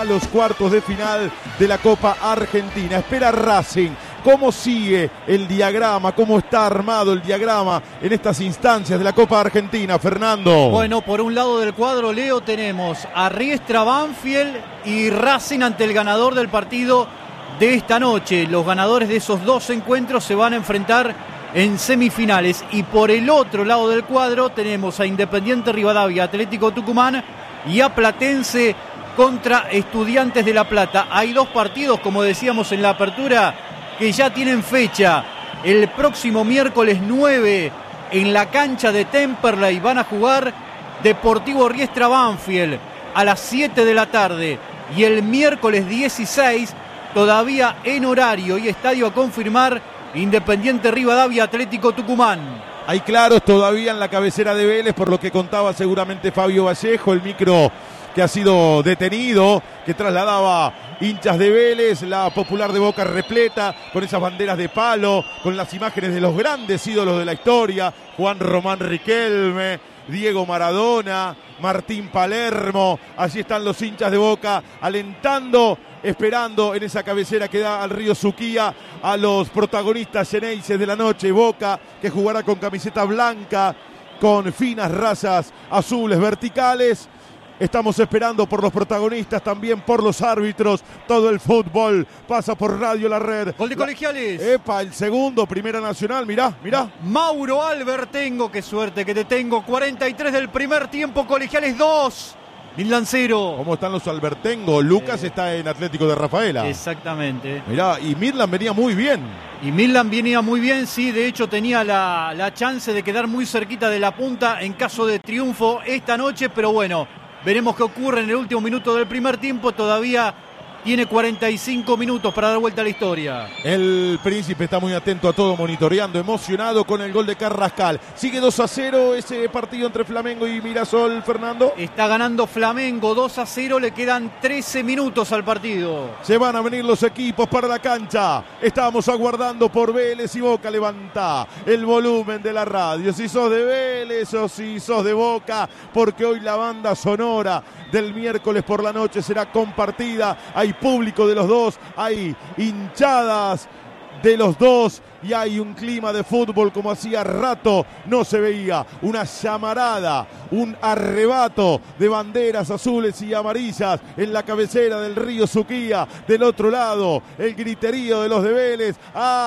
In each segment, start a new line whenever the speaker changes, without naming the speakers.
a los cuartos de final de la Copa Argentina. Espera Racing. ¿Cómo sigue el diagrama? ¿Cómo está armado el diagrama en estas instancias de la Copa Argentina, Fernando?
Bueno, por un lado del cuadro, Leo, tenemos a Riestra, Banfield y Racing ante el ganador del partido de esta noche. Los ganadores de esos dos encuentros se van a enfrentar en semifinales. Y por el otro lado del cuadro tenemos a Independiente Rivadavia, Atlético Tucumán y a Platense contra Estudiantes de La Plata. Hay dos partidos, como decíamos en la apertura, que ya tienen fecha. El próximo miércoles 9 en la cancha de Temperley van a jugar Deportivo Riestra Banfield a las 7 de la tarde. Y el miércoles 16, todavía en horario y estadio a confirmar, Independiente Rivadavia, Atlético Tucumán.
Hay claros todavía en la cabecera de Vélez, por lo que contaba seguramente Fabio Vallejo, el micro que ha sido detenido, que trasladaba hinchas de Vélez, la Popular de Boca repleta, con esas banderas de palo, con las imágenes de los grandes ídolos de la historia, Juan Román Riquelme, Diego Maradona, Martín Palermo. Allí están los hinchas de Boca alentando, esperando en esa cabecera que da al río Suquía a los protagonistas xeneises de la noche. Boca, que jugará con camiseta blanca, con finas rayas azules verticales. Estamos esperando por los protagonistas, también por los árbitros. Todo el fútbol pasa por Radio La Red.
Gol de Colegiales.
Epa, el segundo, Primera Nacional, mirá.
Mauro Albertengo, qué suerte que te tengo. 43 del primer tiempo, Colegiales 2. Midland 0.
¿Cómo están los Albertengo? Lucas está en Atlético de Rafaela.
Exactamente.
Mirá, y Midland venía muy bien.
Y Midland venía muy bien, sí, de hecho tenía la chance de quedar muy cerquita de la punta en caso de triunfo esta noche, pero bueno, veremos qué ocurre en el último minuto del primer tiempo. Todavía tiene 45 minutos para dar vuelta a la historia. El
Príncipe está muy atento a todo, monitoreando, emocionado con el gol de Carrascal. Sigue 2-0 ese partido entre Flamengo y Mirasol, Fernando.
Está ganando Flamengo 2-0, le quedan 13 minutos al partido.
Se van a venir los equipos para la cancha. Estamos aguardando por Vélez y Boca. Levanta el volumen de la radio, si sos de Vélez o si sos de Boca, porque hoy la banda sonora del miércoles por la noche será compartida. Hay público de los dos, hay hinchadas de los dos y hay un clima de fútbol como hacía rato no se veía. Una llamarada, un arrebato de banderas azules y amarillas en la cabecera del río Suquía. Del otro lado, el griterío de los de Vélez.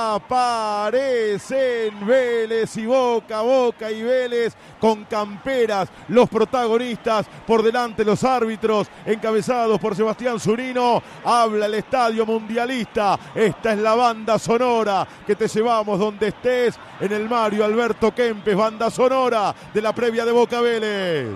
Aparecen Vélez y Boca, Boca y Vélez con camperas. Los protagonistas, por delante los árbitros, encabezados por Sebastián Zunino. Habla el Estadio Mundialista. Esta es la banda sonora que te llevamos donde estés, en el Mario Alberto Kempes, banda sonora de la previa de Boca Vélez.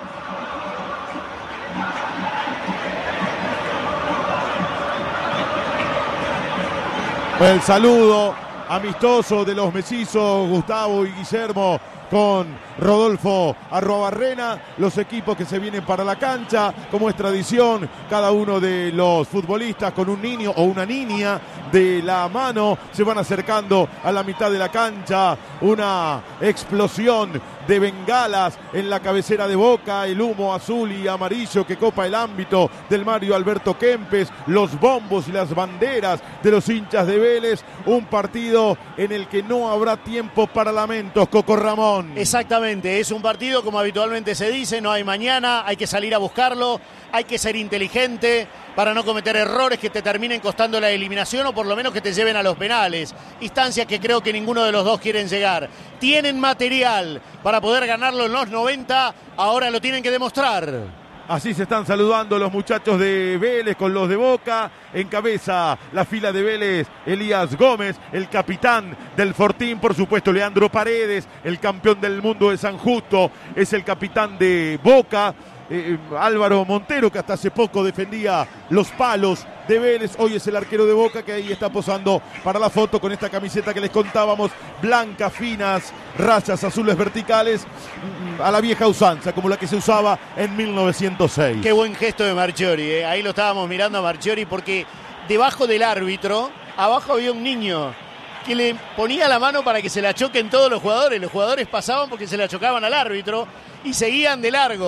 El saludo amistoso de los mellizos Gustavo y Guillermo con Rodolfo Arruabarrena, los equipos que se vienen para la cancha, como es tradición, cada uno de los futbolistas con un niño o una niña de la mano, se van acercando a la mitad de la cancha, una explosión de bengalas en la cabecera de Boca, el humo azul y amarillo que copa el ámbito del Mario Alberto Kempes, los bombos y las banderas de los hinchas de Vélez, un partido en el que no habrá tiempo para lamentos, Coco Ramón.
Exactamente, es un partido como habitualmente se dice, no hay mañana, hay que salir a buscarlo, hay que ser inteligente para no cometer errores que te terminen costando la eliminación o por lo menos que te lleven a los penales, instancias que creo que ninguno de los dos quieren llegar. Tienen material para poder ganarlo en los 90, ahora lo tienen que demostrar.
Así se están saludando los muchachos de Vélez con los de Boca. Encabeza la fila de Vélez Elías Gómez, el capitán del Fortín. Por supuesto, Leandro Paredes, el campeón del mundo de San Justo, es el capitán de Boca. Álvaro Montero, que hasta hace poco defendía los palos de Vélez, hoy es el arquero de Boca, que ahí está posando para la foto con esta camiseta que les contábamos, blanca, finas, rayas azules verticales, a la vieja usanza, como la que se usaba en 1906.
Qué buen gesto de Marchiori, ahí lo estábamos mirando a Marchiori, porque debajo del árbitro, abajo había un niño que le ponía la mano para que se la choquen todos los jugadores pasaban porque se la chocaban al árbitro y seguían de largo.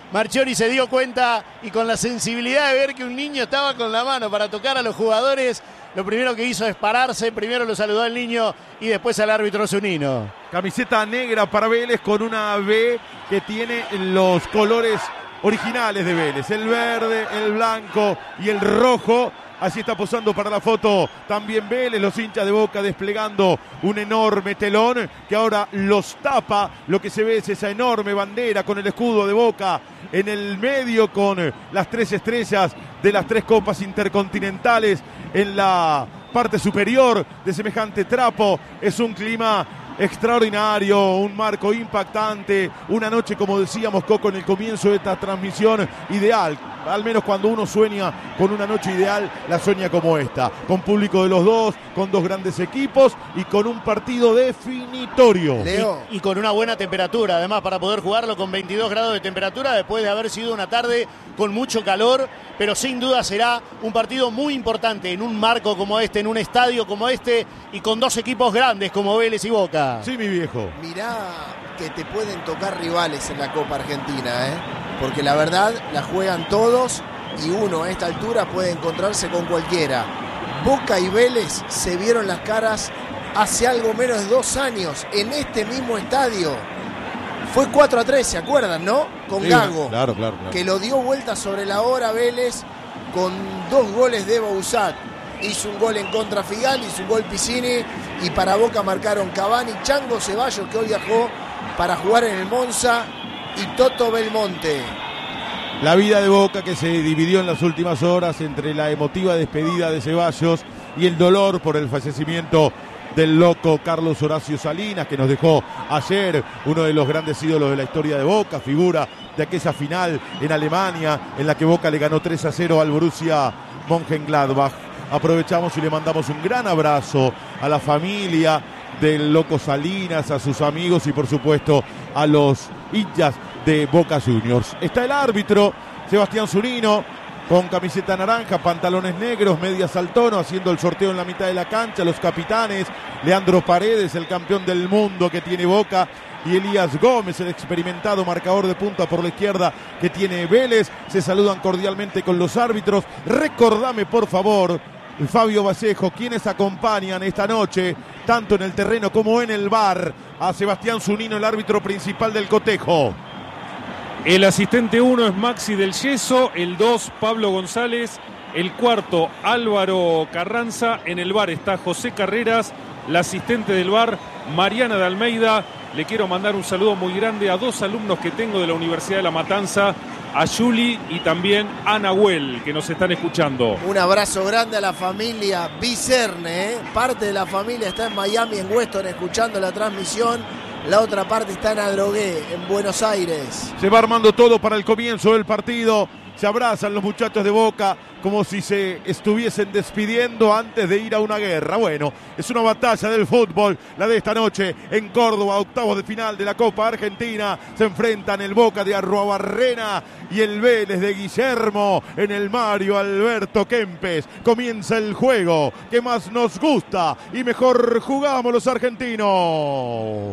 Marchiori se dio cuenta y con la sensibilidad de ver que un niño estaba con la mano para tocar a los jugadores, lo primero que hizo es pararse, primero lo saludó al niño y después al árbitro Zunino.
Camiseta negra para Vélez con una B que tiene los colores originales de Vélez, el verde, el blanco y el rojo. Así está posando para la foto también Vélez, los hinchas de Boca desplegando un enorme telón que ahora los tapa. Lo que se ve es esa enorme bandera con el escudo de Boca en el medio, con las 3 estrellas de las 3 copas intercontinentales en la parte superior de semejante trapo. Es un clima extraordinario, un marco impactante, una noche, como decíamos, Coco, en el comienzo de esta transmisión, ideal. Al menos cuando uno sueña con una noche ideal, la sueña como esta, con público de los dos, con 2 grandes equipos y con un partido definitorio.
Leo. Y con una buena temperatura, además, para poder jugarlo con 22 grados de temperatura, después de haber sido una tarde con mucho calor, pero sin duda será un partido muy importante en un marco como este, en un estadio como este, y con 2 equipos grandes como Vélez y Boca.
Sí, mi viejo.
Mirá que te pueden tocar rivales en la Copa Argentina, porque la verdad la juegan todos y uno a esta altura puede encontrarse con cualquiera. Boca y Vélez se vieron las caras hace algo menos de 2 años en este mismo estadio. Fue 4-3, ¿se acuerdan, no? Con
Sí,
Gago,
claro.
que lo dio vuelta sobre la hora Vélez con 2 goles de Bouzat. Hizo un gol en contra Figal, hizo un gol Piscini, y para Boca marcaron Cavani, Chango Ceballos, que hoy viajó para jugar en el Monza, y Toto Belmonte.
La vida de Boca que se dividió en las últimas horas entre la emotiva despedida de Ceballos y el dolor por el fallecimiento del loco Carlos Horacio Salinas, que nos dejó ayer, uno de los grandes ídolos de la historia de Boca, figura de aquella final en Alemania en la que Boca le ganó 3-0 al Borussia Mönchengladbach. Aprovechamos y le mandamos un gran abrazo a la familia del loco Salinas, a sus amigos y por supuesto a los hinchas de Boca Juniors. Está el árbitro Sebastián Zunino con camiseta naranja, pantalones negros, medias al tono, haciendo el sorteo en la mitad de la cancha. Los capitanes, Leandro Paredes, el campeón del mundo que tiene Boca, y Elías Gómez, el experimentado marcador de punta por la izquierda que tiene Vélez, se saludan cordialmente con los árbitros. Recordame, por favor, Fabio Vallejo, quienes acompañan esta noche, tanto en el terreno como en el VAR, a Sebastián Zunino, el árbitro principal del cotejo.
El asistente 1 es Maxi del Yeso, el 2 Pablo González, el 4 Álvaro Carranza, en el VAR está José Carreras, la asistente del VAR Mariana de Almeida. Le quiero mandar un saludo muy grande a 2 alumnos que tengo de la Universidad de La Matanza, a Juli y también a Nahuel, que nos están escuchando.
Un abrazo grande a la familia Vicerne, parte de la familia está en Miami, en Weston, escuchando la transmisión. La otra parte está en Adrogué, en Buenos Aires.
Se va armando todo para el comienzo del partido. Se abrazan los muchachos de Boca como si se estuviesen despidiendo antes de ir a una guerra. Bueno, es una batalla del fútbol, la de esta noche en Córdoba, octavos de final de la Copa Argentina. Se enfrentan el Boca de Arruabarrena y el Vélez de Guillermo en el Mario Alberto Kempes. Comienza el juego que más nos gusta y mejor jugamos los argentinos.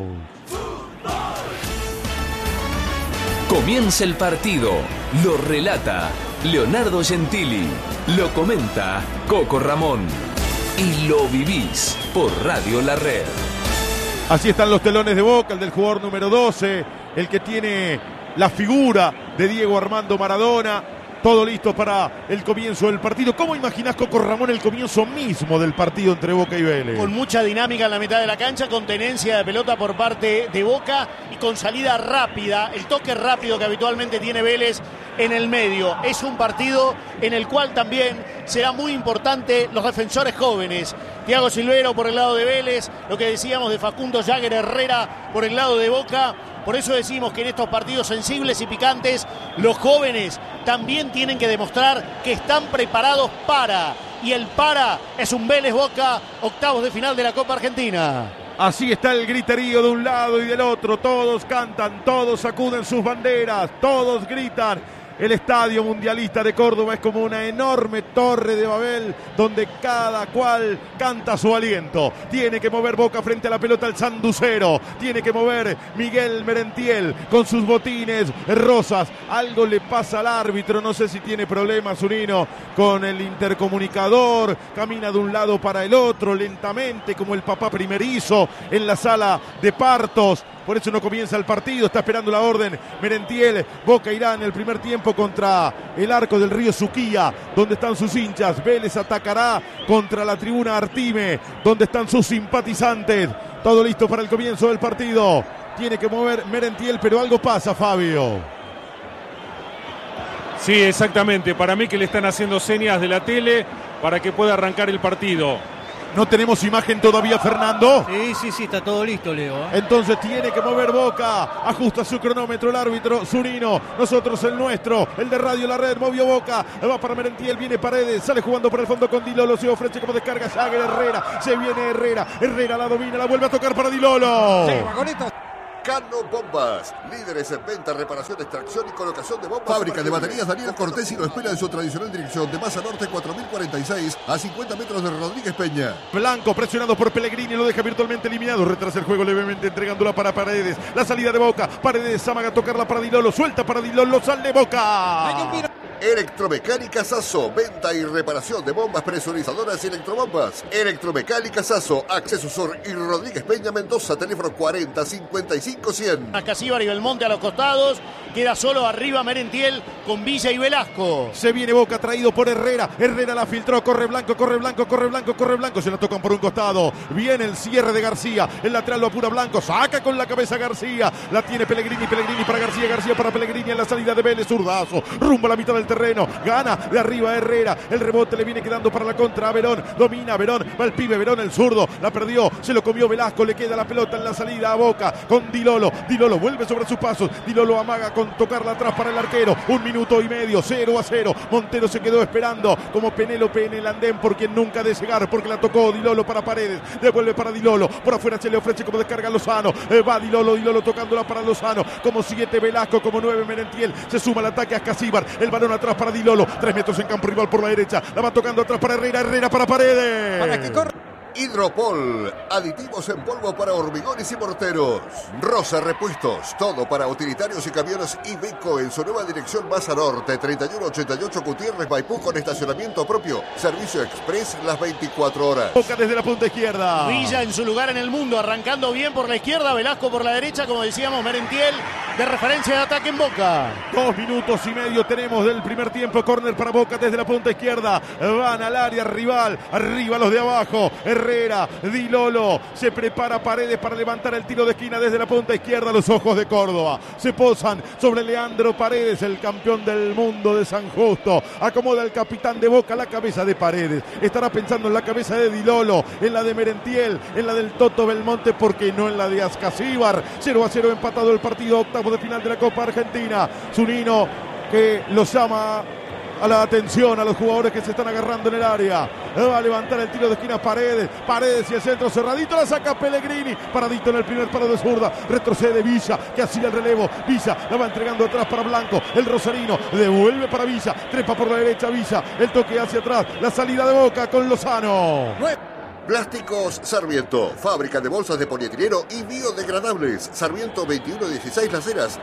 Comienza el partido, lo relata Leonardo Gentili, lo comenta Coco Ramón y lo vivís por Radio La Red.
Así están los telones de Boca, el del jugador número 12, el que tiene la figura de Diego Armando Maradona. Todo listo para el comienzo del partido. ¿Cómo imaginás, Coco Ramón, el comienzo mismo del partido entre Boca y Vélez?
Con mucha dinámica en la mitad de la cancha, con tenencia de pelota por parte de Boca y con salida rápida, el toque rápido que habitualmente tiene Vélez en el medio. Es un partido en el cual también será muy importante los defensores jóvenes. Thiago Silvero por el lado de Vélez, lo que decíamos de Facundo Jagger Herrera por el lado de Boca. Por eso decimos que en estos partidos sensibles y picantes, los jóvenes también tienen que demostrar que están preparados para. Y el para es un Vélez Boca, octavos de final de la Copa Argentina.
Así está el griterío de un lado y del otro. Todos cantan, todos sacuden sus banderas, todos gritan El Estadio Mundialista de Córdoba es como una enorme torre de Babel donde cada cual canta su aliento. Tiene que mover Boca frente a la pelota el sanducero. Tiene que mover Miguel Merentiel con sus botines rosas. Algo le pasa al árbitro, no sé si tiene problemas Zunino con el intercomunicador. Camina de un lado para el otro lentamente como el papá primerizo en la sala de partos. Por eso no comienza el partido, está esperando la orden Merentiel. Boca irá en el primer tiempo contra el arco del río Suquía, donde están sus hinchas. Vélez atacará contra la tribuna Artime, donde están sus simpatizantes. Todo listo para el comienzo del partido. Tiene que mover Merentiel, pero algo pasa, Fabio.
Sí, exactamente. Para mí que le están haciendo señas de la tele para que pueda arrancar el partido.
No tenemos imagen todavía, Fernando.
Sí, está todo listo, Leo.
Entonces tiene que mover Boca. Ajusta su cronómetro el árbitro Zunino. Nosotros el nuestro, el de Radio La Red. Movió Boca. Va para Merentiel, viene Paredes. Sale jugando por el fondo con Dilolo. Se ofrece como descarga Jagger Herrera. Se viene Herrera. Herrera la domina, la vuelve a tocar para Dilolo.
Cano Bombas, líderes en venta, reparación, extracción y colocación de bombas. Fábrica de baterías Daniel Cortés lo espera en su tradicional dirección de Masa Norte 4046 a 50 metros de Rodríguez Peña.
Blanco presionado por Pellegrini, lo deja virtualmente eliminado. Retrasa el juego levemente entregándola para Paredes. La salida de Boca. Paredes amaga a tocarla para Dilolo. Suelta para Dilolo. Sal de Boca.
Electromecánica Sasso, venta y reparación de bombas presurizadoras y electrobombas. Electromecánica Sasso, Acceso Sur y Rodríguez Peña Mendoza, teléfono 40 55 100.
Casíbar y Belmonte a los costados, queda solo arriba Merentiel con Villa y Velasco.
Se viene Boca traído por Herrera. Herrera la filtró, corre Blanco, corre Blanco, corre Blanco, corre Blanco. Se la tocan por un costado. Viene el cierre de García. El lateral lo apura Blanco. Saca con la cabeza García. La tiene Pellegrini, Pellegrini para García, García para Pellegrini en la salida de Vélez. Zurdazo. Rumbo a la mitad del terreno. Gana de arriba Herrera. El rebote le viene quedando para la contra a Verón. Domina Verón. Va el pibe Verón, el zurdo. La perdió. Se lo comió Velasco. Le queda la pelota en la salida a Boca con Dilolo. Dilolo vuelve sobre sus pasos. Dilolo amaga con tocarla atrás para el arquero. 1 minuto y medio. 0-0. Montero se quedó esperando como Penélope en el andén por quien nunca de llegar. Porque la tocó Dilolo para Paredes. Devuelve para Dilolo. Por afuera se le ofrece como descarga Lozano. Va Dilolo. Dilolo tocándola para Lozano. Como 7 Velasco. Como 9 Merentiel. Se suma al ataque a Casíbar. El balón atrás para Dilolo. 3 metros en campo rival por la derecha. La va tocando atrás para Herrera. Herrera para Paredes.
Para que corra. Hidropol, aditivos en polvo para hormigones y morteros. Rosa Repuestos, todo para utilitarios y camiones Iveco en su nueva dirección Masa Norte, 3188 Gutiérrez Maipú con estacionamiento propio. Servicio express las 24 horas.
Boca desde la punta izquierda.
Villa en su lugar en el mundo, arrancando bien por la izquierda, Velasco por la derecha, como decíamos, Merentiel de referencia de ataque en Boca.
2 minutos y medio tenemos del primer tiempo. Córner para Boca desde la punta izquierda. Van al área rival. Arriba los de abajo. Herrera, Dilolo, se prepara Paredes para levantar el tiro de esquina desde la punta izquierda. Los ojos de Córdoba se posan sobre Leandro Paredes, el campeón del mundo de San Justo. Acomoda el capitán de Boca la cabeza de Paredes. Estará pensando en la cabeza de Dilolo, en la de Merentiel, en la del Toto Belmonte, porque no en la de Ascasíbar. 0-0 empatado el partido, octavo de final de la Copa Argentina. Zunino que los llama a la atención a los jugadores que se están agarrando en el área. Va a levantar el tiro de esquina Paredes. Paredes y el centro cerradito. La saca Pellegrini. Paradito en el primer palo de zurda. Retrocede Villa, que hacía el relevo. Villa la va entregando atrás para Blanco. El rosarino devuelve para Villa. Trepa por la derecha Villa. El toque hacia atrás. La salida de Boca con Lozano.
Plásticos Sarmiento, fábrica de bolsas de polietileno y biodegradables. Sarmiento 2116 Las Heras,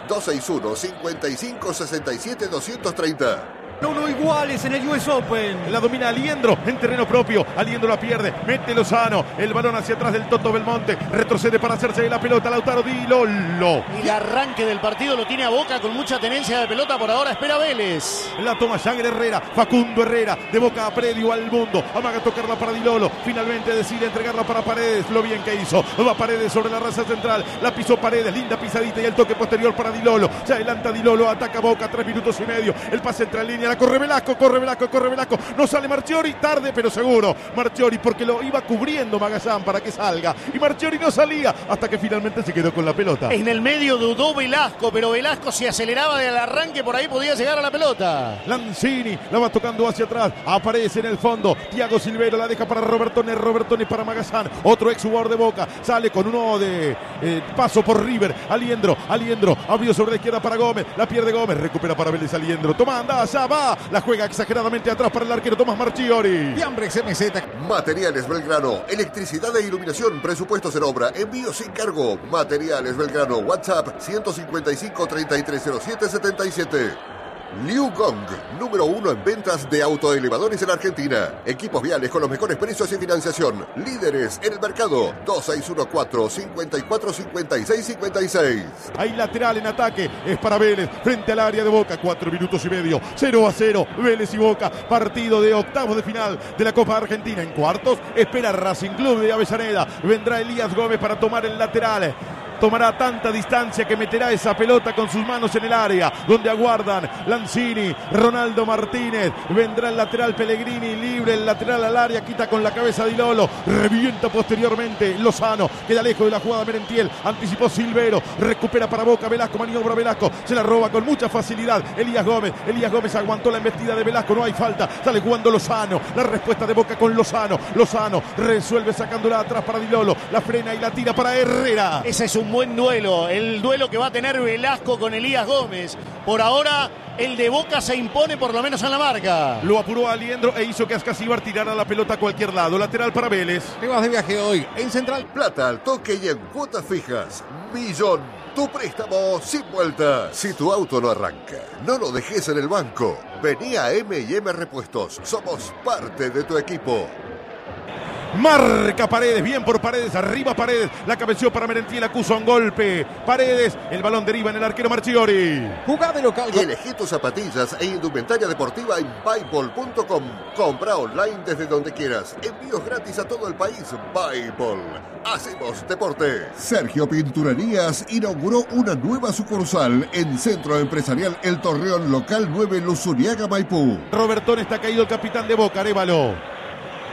261-5567-230.
Uno iguales en el US Open.
La domina Aliendro en terreno propio. Aliendro la pierde. Mete Lozano. El balón hacia atrás del Toto Belmonte. Retrocede para hacerse de la pelota. Lautaro Dilolo.
Y el arranque del partido lo tiene a Boca con mucha tenencia de pelota. Por ahora espera Vélez.
La toma Jagger Herrera. Facundo Herrera. De Boca a predio al mundo. Amaga a tocarla para Dilolo. Finalmente decide entregarla para Paredes. Lo bien que hizo. Va Paredes sobre la raza central. La pisó Paredes. Linda pisadita y el toque posterior para Dilolo. Se adelanta Dilolo. Ataca Boca. 3 minutos y medio. El pase entre línea. mañana. Corre Velasco. No sale Marchiori, tarde pero seguro. Marchiori porque lo iba cubriendo Magallán para que salga. Y Marchiori no salía hasta que finalmente se quedó con la pelota.
En el medio dudó Velasco, pero Velasco se aceleraba del arranque, por ahí podía llegar a la pelota.
Lanzini la va tocando hacia atrás. Aparece en el fondo. Thiago Silveiro la deja para Robertone para Magallán. Otro ex jugador de Boca. Sale con uno de paso por River. Aliendro. Abrió sobre la izquierda para Gómez. La pierde Gómez. Recupera para Vélez Aliendro. Toma, anda, allá va. La juega exageradamente atrás para el arquero Tomás Marchiori.
Fiambres MZ.
Materiales Belgrano. Electricidad e iluminación. Presupuestos en obra. Envío sin cargo. Materiales Belgrano. WhatsApp 155 3307 77. Liu Gong, número 1 en ventas de autoelevadores en Argentina. Equipos viales con los mejores precios y financiación. Líderes en el mercado. 2614-545656.
Hay lateral en ataque. Es para Vélez. Frente al área de Boca. 4 minutos y medio. 0-0. Vélez y Boca. Partido de octavos de final de la Copa Argentina. En cuartos espera Racing Club de Avellaneda. Vendrá Elías Gómez para tomar el lateral. Tomará tanta distancia que meterá esa pelota con sus manos en el área, donde aguardan Lanzini, Ronaldo Martínez. Vendrá el lateral Pellegrini, libre el lateral al área, quita con la cabeza Di Lolo, revienta posteriormente Lozano, queda lejos de la jugada Merentiel, anticipó Silveiro, recupera para Boca Velasco, maniobra Velasco, se la roba con mucha facilidad Elías Gómez aguantó la embestida de Velasco, no hay falta, sale jugando Lozano, la respuesta de Boca con Lozano resuelve sacándola atrás para Di Lolo, la frena y la tira para Herrera.
Ese es un buen duelo, el duelo que va a tener Velasco con Elías Gómez. Por ahora el de Boca se impone por lo menos en la marca.
Lo apuró a Aliendro e hizo que Ascasíbar tirara la pelota a cualquier lado. Lateral para Vélez.
Te vas de viaje hoy en Central
Plata al toque y en cuotas fijas. Millón. Tu préstamo sin vuelta. Si tu auto no arranca, no lo dejes en el banco. Vení a M&M Repuestos. Somos parte de tu equipo.
Marca Paredes, bien por Paredes, arriba Paredes, la cabeció para Merentiel, acusa un golpe. Paredes, el balón deriva en el arquero Marchiori.
Jugada de local.
Elegí tus zapatillas e indumentaria deportiva en Byball.com. Compra online desde donde quieras. Envíos gratis a todo el país. Byball. Hacemos deporte. Sergio Pinturerías inauguró una nueva sucursal en Centro Empresarial El Torreón, local 9, Luzuriaga, Maipú.
Robertón está caído el capitán de Boca, Arévalo.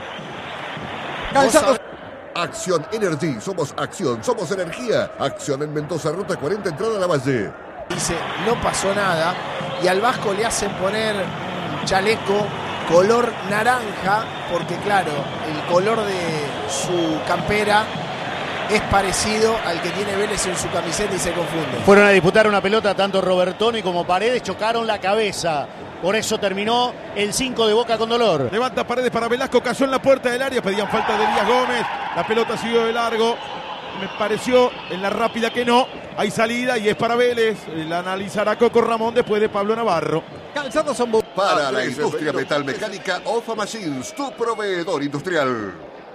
Calzados.
Acción Energy, somos acción, somos energía. Acción en Mendoza, ruta 40, entrada a la Valle.
Dice, no pasó nada. Y al Vasco le hacen poner un chaleco color naranja, porque claro, el color de su campera es parecido al que tiene Vélez en su camiseta y se confunde.
Fueron a disputar una pelota, tanto Robertone como Paredes chocaron la cabeza. Por eso terminó el 5 de Boca con dolor.
Levanta Paredes para Velasco, cayó en la puerta del área, pedían falta de Elías Gómez. La pelota siguió de largo. Me pareció en la rápida que no. Hay salida y es para Vélez. La analizará Coco Ramón después de Pablo Navarro.
Calzados son
para la industria metalmecánica Ofa Machines, tu proveedor industrial.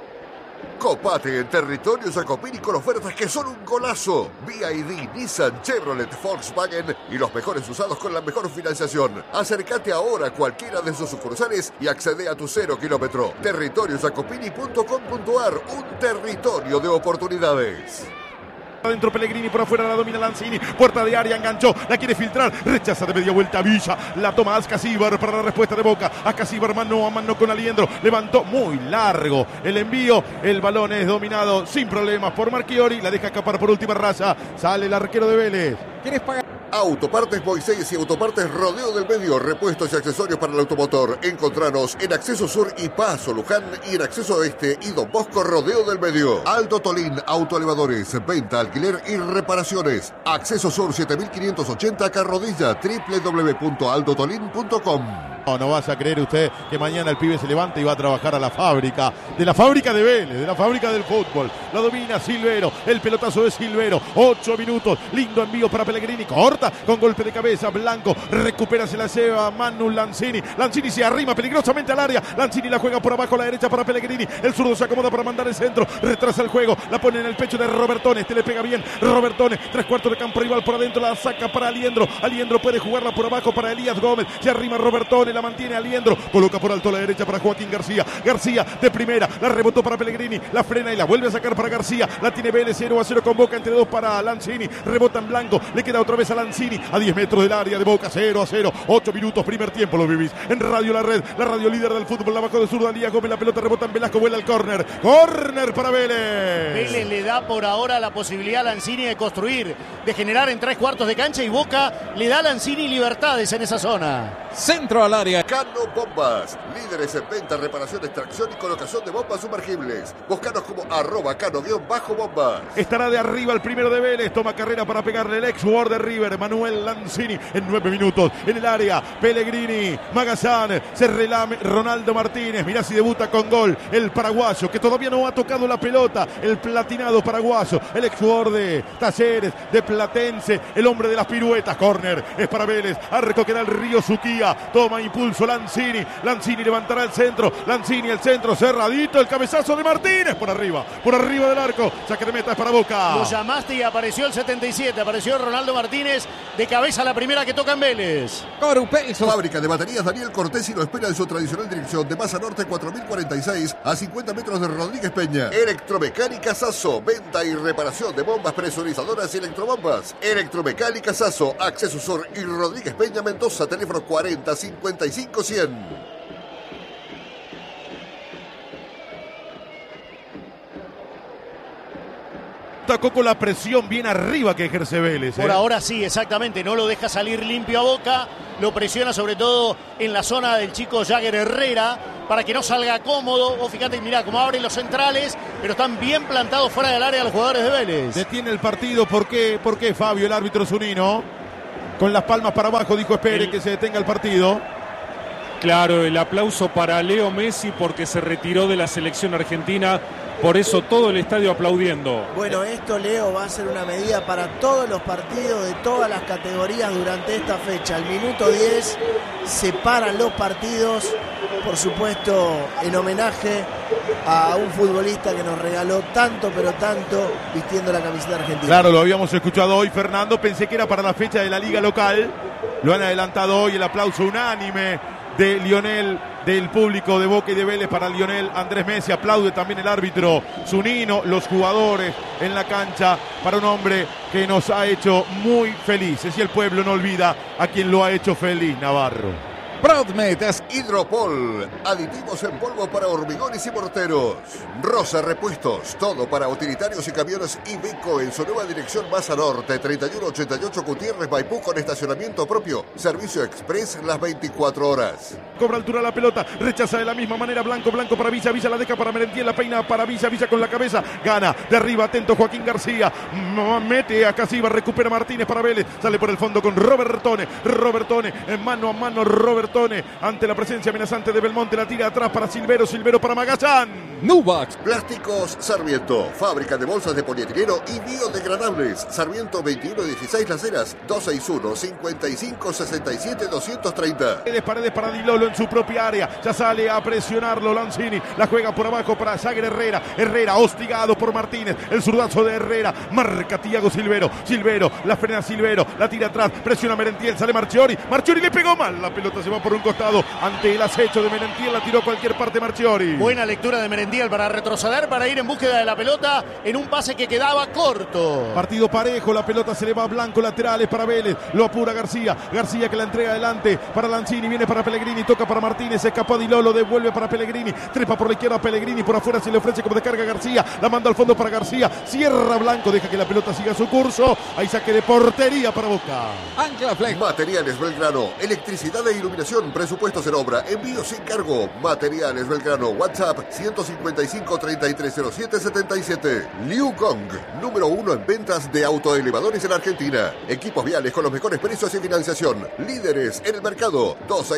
Copate en territorio Jacopini con ofertas que son un golazo. BYD, Nissan, Chevrolet, Volkswagen y los mejores usados con la mejor financiación. Acércate ahora a cualquiera de sus sucursales y accede a tu 0 kilómetro. Territoriojacopini.com.ar, un territorio de oportunidades.
Adentro Pellegrini, por afuera la domina Lanzini, puerta de área, enganchó, la quiere filtrar, rechaza de media vuelta Villa, la toma Ascasíbar para la respuesta de Boca, Ascasíbar mano a mano con Aliendro, levantó muy largo el envío, el balón es dominado sin problemas por Marchiori, la deja escapar por última raya, sale el arquero de Vélez.
¿Quieres pagar?
Autopartes Moisés y Autopartes Rodeo del Medio, repuestos y accesorios para el automotor. Encontranos en Acceso Sur y Paso Luján y en Acceso Oeste y Don Bosco Rodeo del Medio. Aldo Tolín, autoelevadores, venta, alquiler y reparaciones. Acceso Sur 7580 Carrodilla, www.aldotolin.com.
No vas a creer usted que mañana el pibe se levanta y va a trabajar a la fábrica de Vélez, de la fábrica del fútbol. La domina Silveiro, el pelotazo de Silveiro, 8 minutos, lindo envío para Pellegrini, corta con golpe de cabeza, Blanco, recupera, se la lleva Manu Lanzini, Lanzini se arrima peligrosamente al área, Lanzini la juega por abajo a la derecha para Pellegrini, el zurdo se acomoda para mandar el centro, retrasa el juego, la pone en el pecho de Robertone, este le pega bien, Robertone, 3/4 de campo rival por adentro, la saca para Aliendro, Aliendro puede jugarla por abajo para Elías Gómez, se arrima Robertone, la mantiene Aliendro, coloca por alto a la derecha para Joaquín García. García de primera, la rebotó para Pellegrini, la frena y la vuelve a sacar para García. La tiene Vélez, 0-0 con Boca, entre dos para Lanzini. Rebota en blanco, le queda otra vez a Lanzini, a 10 metros del área de Boca, 0-0. 8 minutos, primer tiempo, lo vivís en Radio La Red, la radio líder del fútbol. La bajó de zurda Lía Gómez, la pelota rebota en Velasco, vuela al córner. Córner para Vélez.
Vélez le da por ahora la posibilidad a Lanzini de construir, de generar en 3/4 de cancha, y Boca le da a Lanzini libertades en esa zona.
Centro al área.
Cano Bombas, líderes en venta, reparación, extracción y colocación de bombas sumergibles. Búscanos como @cano_bombas.
Estará de arriba el primero de Vélez, toma carrera para pegarle el ex jugador de River, Manuel Lanzini, en 9 minutos. En el área, Pellegrini, Magazán, se relame Ronaldo Martínez. Mirá si debuta con gol el paraguayo, que todavía no ha tocado la pelota, el platinado paraguayo, el ex jugador de Talleres, de Platense, el hombre de las piruetas. Córner es para Vélez, arco que da el Río Suquía, toma impulso Lanzini, Lanzini levantará el centro, Lanzini el centro, cerradito, el cabezazo de Martínez, por arriba del arco, saque de meta es para Boca.
Lo llamaste y apareció el 77, apareció Ronaldo Martínez, de cabeza la primera que toca en Vélez.
Corupelso.
Fábrica de baterías Daniel Cortesi lo espera en su tradicional dirección de Masa Norte 4046 a 50 metros de Rodríguez Peña. Electromecánica Sasso, venta y reparación de bombas presurizadoras y electrobombas. Electromecánica Sasso, Acceso Sur y Rodríguez Peña, Mendoza, teléfono 40 55 100.
Tacó con la presión bien arriba que ejerce Vélez.
Por ahora sí, exactamente, no lo deja salir limpio a Boca, lo presiona sobre todo en la zona del chico Jagger Herrera para que no salga cómodo. O fíjate, mirá cómo abren los centrales, pero están bien plantados fuera del área los jugadores de Vélez.
Detiene el partido, ¿por qué Fabio, el árbitro Zunino? Con las palmas para abajo dijo espere que se detenga el partido.
Claro, el aplauso para Leo Messi porque se retiró de la selección argentina. Por eso todo el estadio aplaudiendo.
Bueno, esto, Leo, va a ser una medida para todos los partidos de todas las categorías durante esta fecha. Al minuto 10 se paran los partidos, por supuesto, en homenaje a un futbolista que nos regaló tanto, pero tanto, vistiendo la camiseta argentina.
Claro, lo habíamos escuchado hoy, Fernando. Pensé que era para la fecha de la liga local. Lo han adelantado hoy, el aplauso unánime de Lionel, del público de Boca y de Vélez para Lionel Andrés Messi. Aplaude también el árbitro Zunino, los jugadores en la cancha para un hombre que nos ha hecho muy felices, y el pueblo no olvida a quien lo ha hecho feliz, Navarro.
Prodmetas.
Hidropol, aditivos en polvo para hormigones y morteros. Rosa Repuestos, todo para utilitarios y camiones Iveco en su nueva dirección Masa Norte 3188 Gutiérrez Maipú, con estacionamiento propio. Servicio express las 24 horas.
Cobra altura la pelota, rechaza de la misma manera Blanco para Villa, Villa la deja para Merentiel, la peina para Villa con la cabeza, gana de arriba, atento Joaquín García, mete a Casiva, recupera Martínez para Vélez, sale por el fondo con Robertone, en mano a mano Robertone, ante la presencia amenazante de Belmonte, la tira atrás para Silvero para Magallán.
Nubax.
Plásticos Sarmiento, fábrica de bolsas de polietileno y biodegradables. Sarmiento 2116 Las Heras, 261-5567-230.
Paredes para Di Lolo en su propia área, ya sale a presionarlo Lanzini, la juega por abajo para Jagger Herrera hostigado por Martínez, el zurdazo de Herrera, marca Thiago Silvero, la frena Silvero, la tira atrás, presiona Merentiel, sale Marchiori le pegó mal, la pelota se va por un costado ante el acecho de Merentiel, la tiró a cualquier parte Marchiori.
Buena lectura de Merentiel para retroceder, para ir en búsqueda de la pelota en un pase que quedaba corto.
Partido parejo, la pelota se le va a Blanco, laterales para Vélez, lo apura García que la entrega adelante para Lanzini, viene para Pellegrini, toca para Martínez, se escapó Di Lolo, devuelve para Pellegrini, trepa por la izquierda Pellegrini, por afuera se le ofrece como descarga García, la manda al fondo para García, cierra Blanco, deja que la pelota siga su curso, hay saque de portería para Boca.
Ancla Flex.
Materiales Belgrano, electricidad e iluminación, presupuestos en obra, envío sin cargo. Materiales Belgrano, WhatsApp 155-3307-77. Liu Gong, número 1 en ventas de autoelevadores en Argentina. Equipos viales con los mejores precios y financiación. Líderes en el mercado.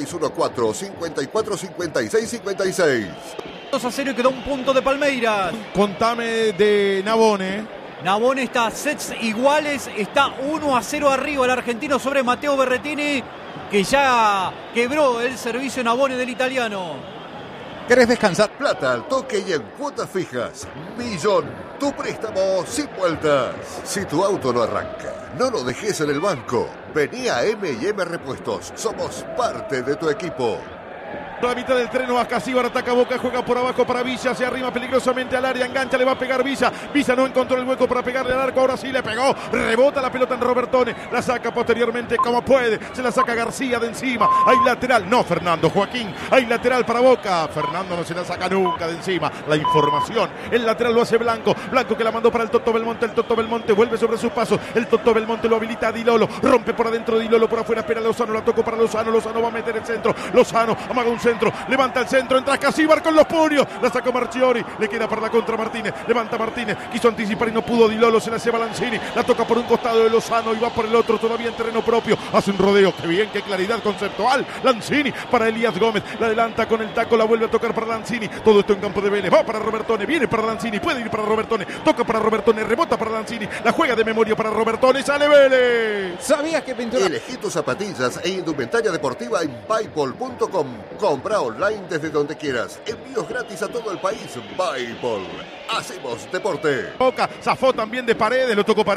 2614-545656.
2-0 y quedó un punto de Palmeiras.
Contame de Navone.
Navone está a sets iguales, está 1-0 arriba el argentino sobre Matteo Berrettini, que ya quebró el servicio Navone del italiano.
¿Querés descansar?
Plata al toque y en cuotas fijas. Millón, tu préstamo sin vueltas. Si tu auto no arranca, no lo dejes en el banco. Vení a M&M Repuestos. Somos parte de tu equipo.
La mitad del terreno, Ascasíbar ataca Boca, juega por abajo para Villa, se arrima peligrosamente al área, engancha, le va a pegar Villa. Villa no encontró el hueco para pegarle al arco, ahora sí le pegó, rebota la pelota en Robertone, la saca posteriormente como puede, se la saca García de encima. Hay lateral, no Fernando, Joaquín, hay lateral para Boca. Fernando no se la saca nunca de encima. La información, el lateral lo hace Blanco, Blanco que la mandó para el Toto Belmonte, el Toto Belmonte vuelve sobre sus pasos, el Toto Belmonte lo habilita a Di Lolo, rompe por adentro Di Lolo, por afuera espera Lozano, la tocó para Lozano, Lozano va a meter el centro, Lozano amaga un centro, levanta el centro, entra Ascasíbar con los puños, la sacó Marchiori, le queda para la contra Martínez, levanta Martínez, quiso anticipar y no pudo, Di Lolo se la lleva Lanzini, la toca por un costado de Lozano y va por el otro, todavía en terreno propio, hace un rodeo, qué bien, qué claridad conceptual, Lanzini para Elías Gómez, la adelanta con el taco, la vuelve a tocar para Lanzini, todo esto en campo de Vélez, va para Robertone, viene para Lanzini, puede ir para Robertone, toca para Robertone, rebota para Lanzini, la juega de memoria para Robertone, sale Vélez.
¿Sabías que pintura?
Elegí tus zapatillas e indumentaria deportiva en Buypol.com. Compra online desde donde quieras. Envíos gratis a todo el país. Buypol. Hacemos deporte.
Boca zafó también de Paredes, lo tocó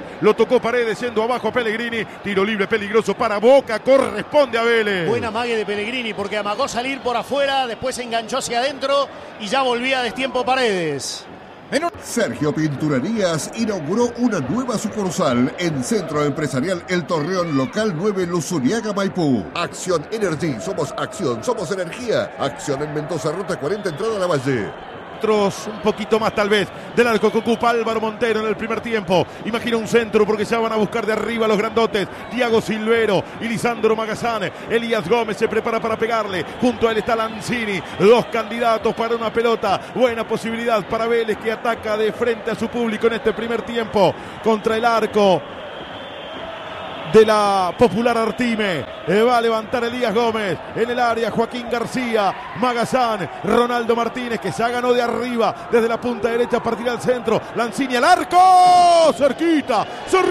Paredes yendo abajo a Pellegrini, tiro libre peligroso para Boca, corresponde a Vélez.
Buena mague de Pellegrini porque amagó salir por afuera, después se enganchó hacia adentro y ya volvía a destiempo Paredes.
Sergio Pinturerías inauguró una nueva sucursal en Centro Empresarial El Torreón, local 9, Luzuriaga, Maipú. Acción Energy, somos acción, somos energía. Acción en Mendoza, ruta 40, entrada a la Valle.
Un poquito más tal vez del arco que ocupa Álvaro Montero en el primer tiempo. Imagina un centro porque ya van a buscar de arriba los grandotes. Thiago Silvero y Lisandro Magazán. Elías Gómez se prepara para pegarle. Junto a él está Lanzini. Dos candidatos para una pelota. Buena posibilidad para Vélez que ataca de frente a su público en este primer tiempo contra el arco de la Popular Artime. Va a levantar Elías Gómez en el área, Joaquín García, Magazán, Ronaldo Martínez que ya ganó de arriba desde la punta derecha, partirá al centro, Lanzini al arco, cerquita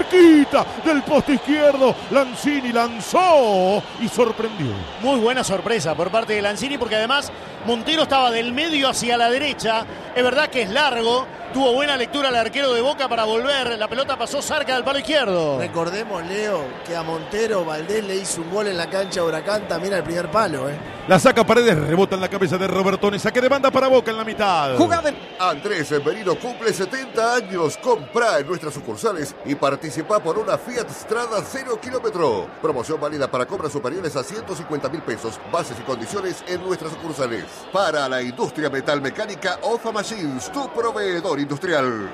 del poste izquierdo, Lanzini lanzó y sorprendió.
Muy buena sorpresa por parte de Lanzini porque además Montero estaba del medio hacia la derecha, es verdad que es largo, tuvo buena lectura el arquero de Boca para volver, la pelota pasó cerca del palo izquierdo.
Recordemos, Leo, que a Montero Valdés le hizo un gol en la cancha de Huracán también al primer palo.
La saca Paredes, rebota en la cabeza de Robertone, saque de banda para Boca en la mitad.
Jugada.
Andrés Merino cumple 70 años. Comprá en nuestras sucursales y participa por una Fiat Strada 0 kilómetro. Promoción válida para compras superiores a 150.000 pesos. Bases y condiciones en nuestras sucursales. Para la industria metalmecánica, OFA Machines, tu proveedor industrial.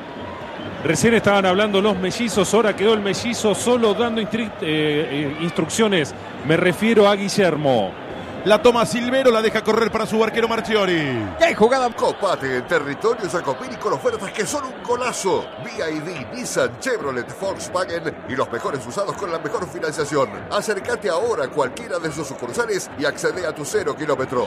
Recién estaban hablando los mellizos, ahora quedó el mellizo solo dando instrucciones. Me refiero a Guillermo.
La toma Silvero, la deja correr para su arquero Marchiori.
¡Qué jugada!
Copate en territorio Jacopini con ofertas que son un golazo. BYD, Nissan, Chevrolet, Volkswagen y los mejores usados con la mejor financiación. Acércate ahora a cualquiera de sus sucursales y accede a tu 0 kilómetro.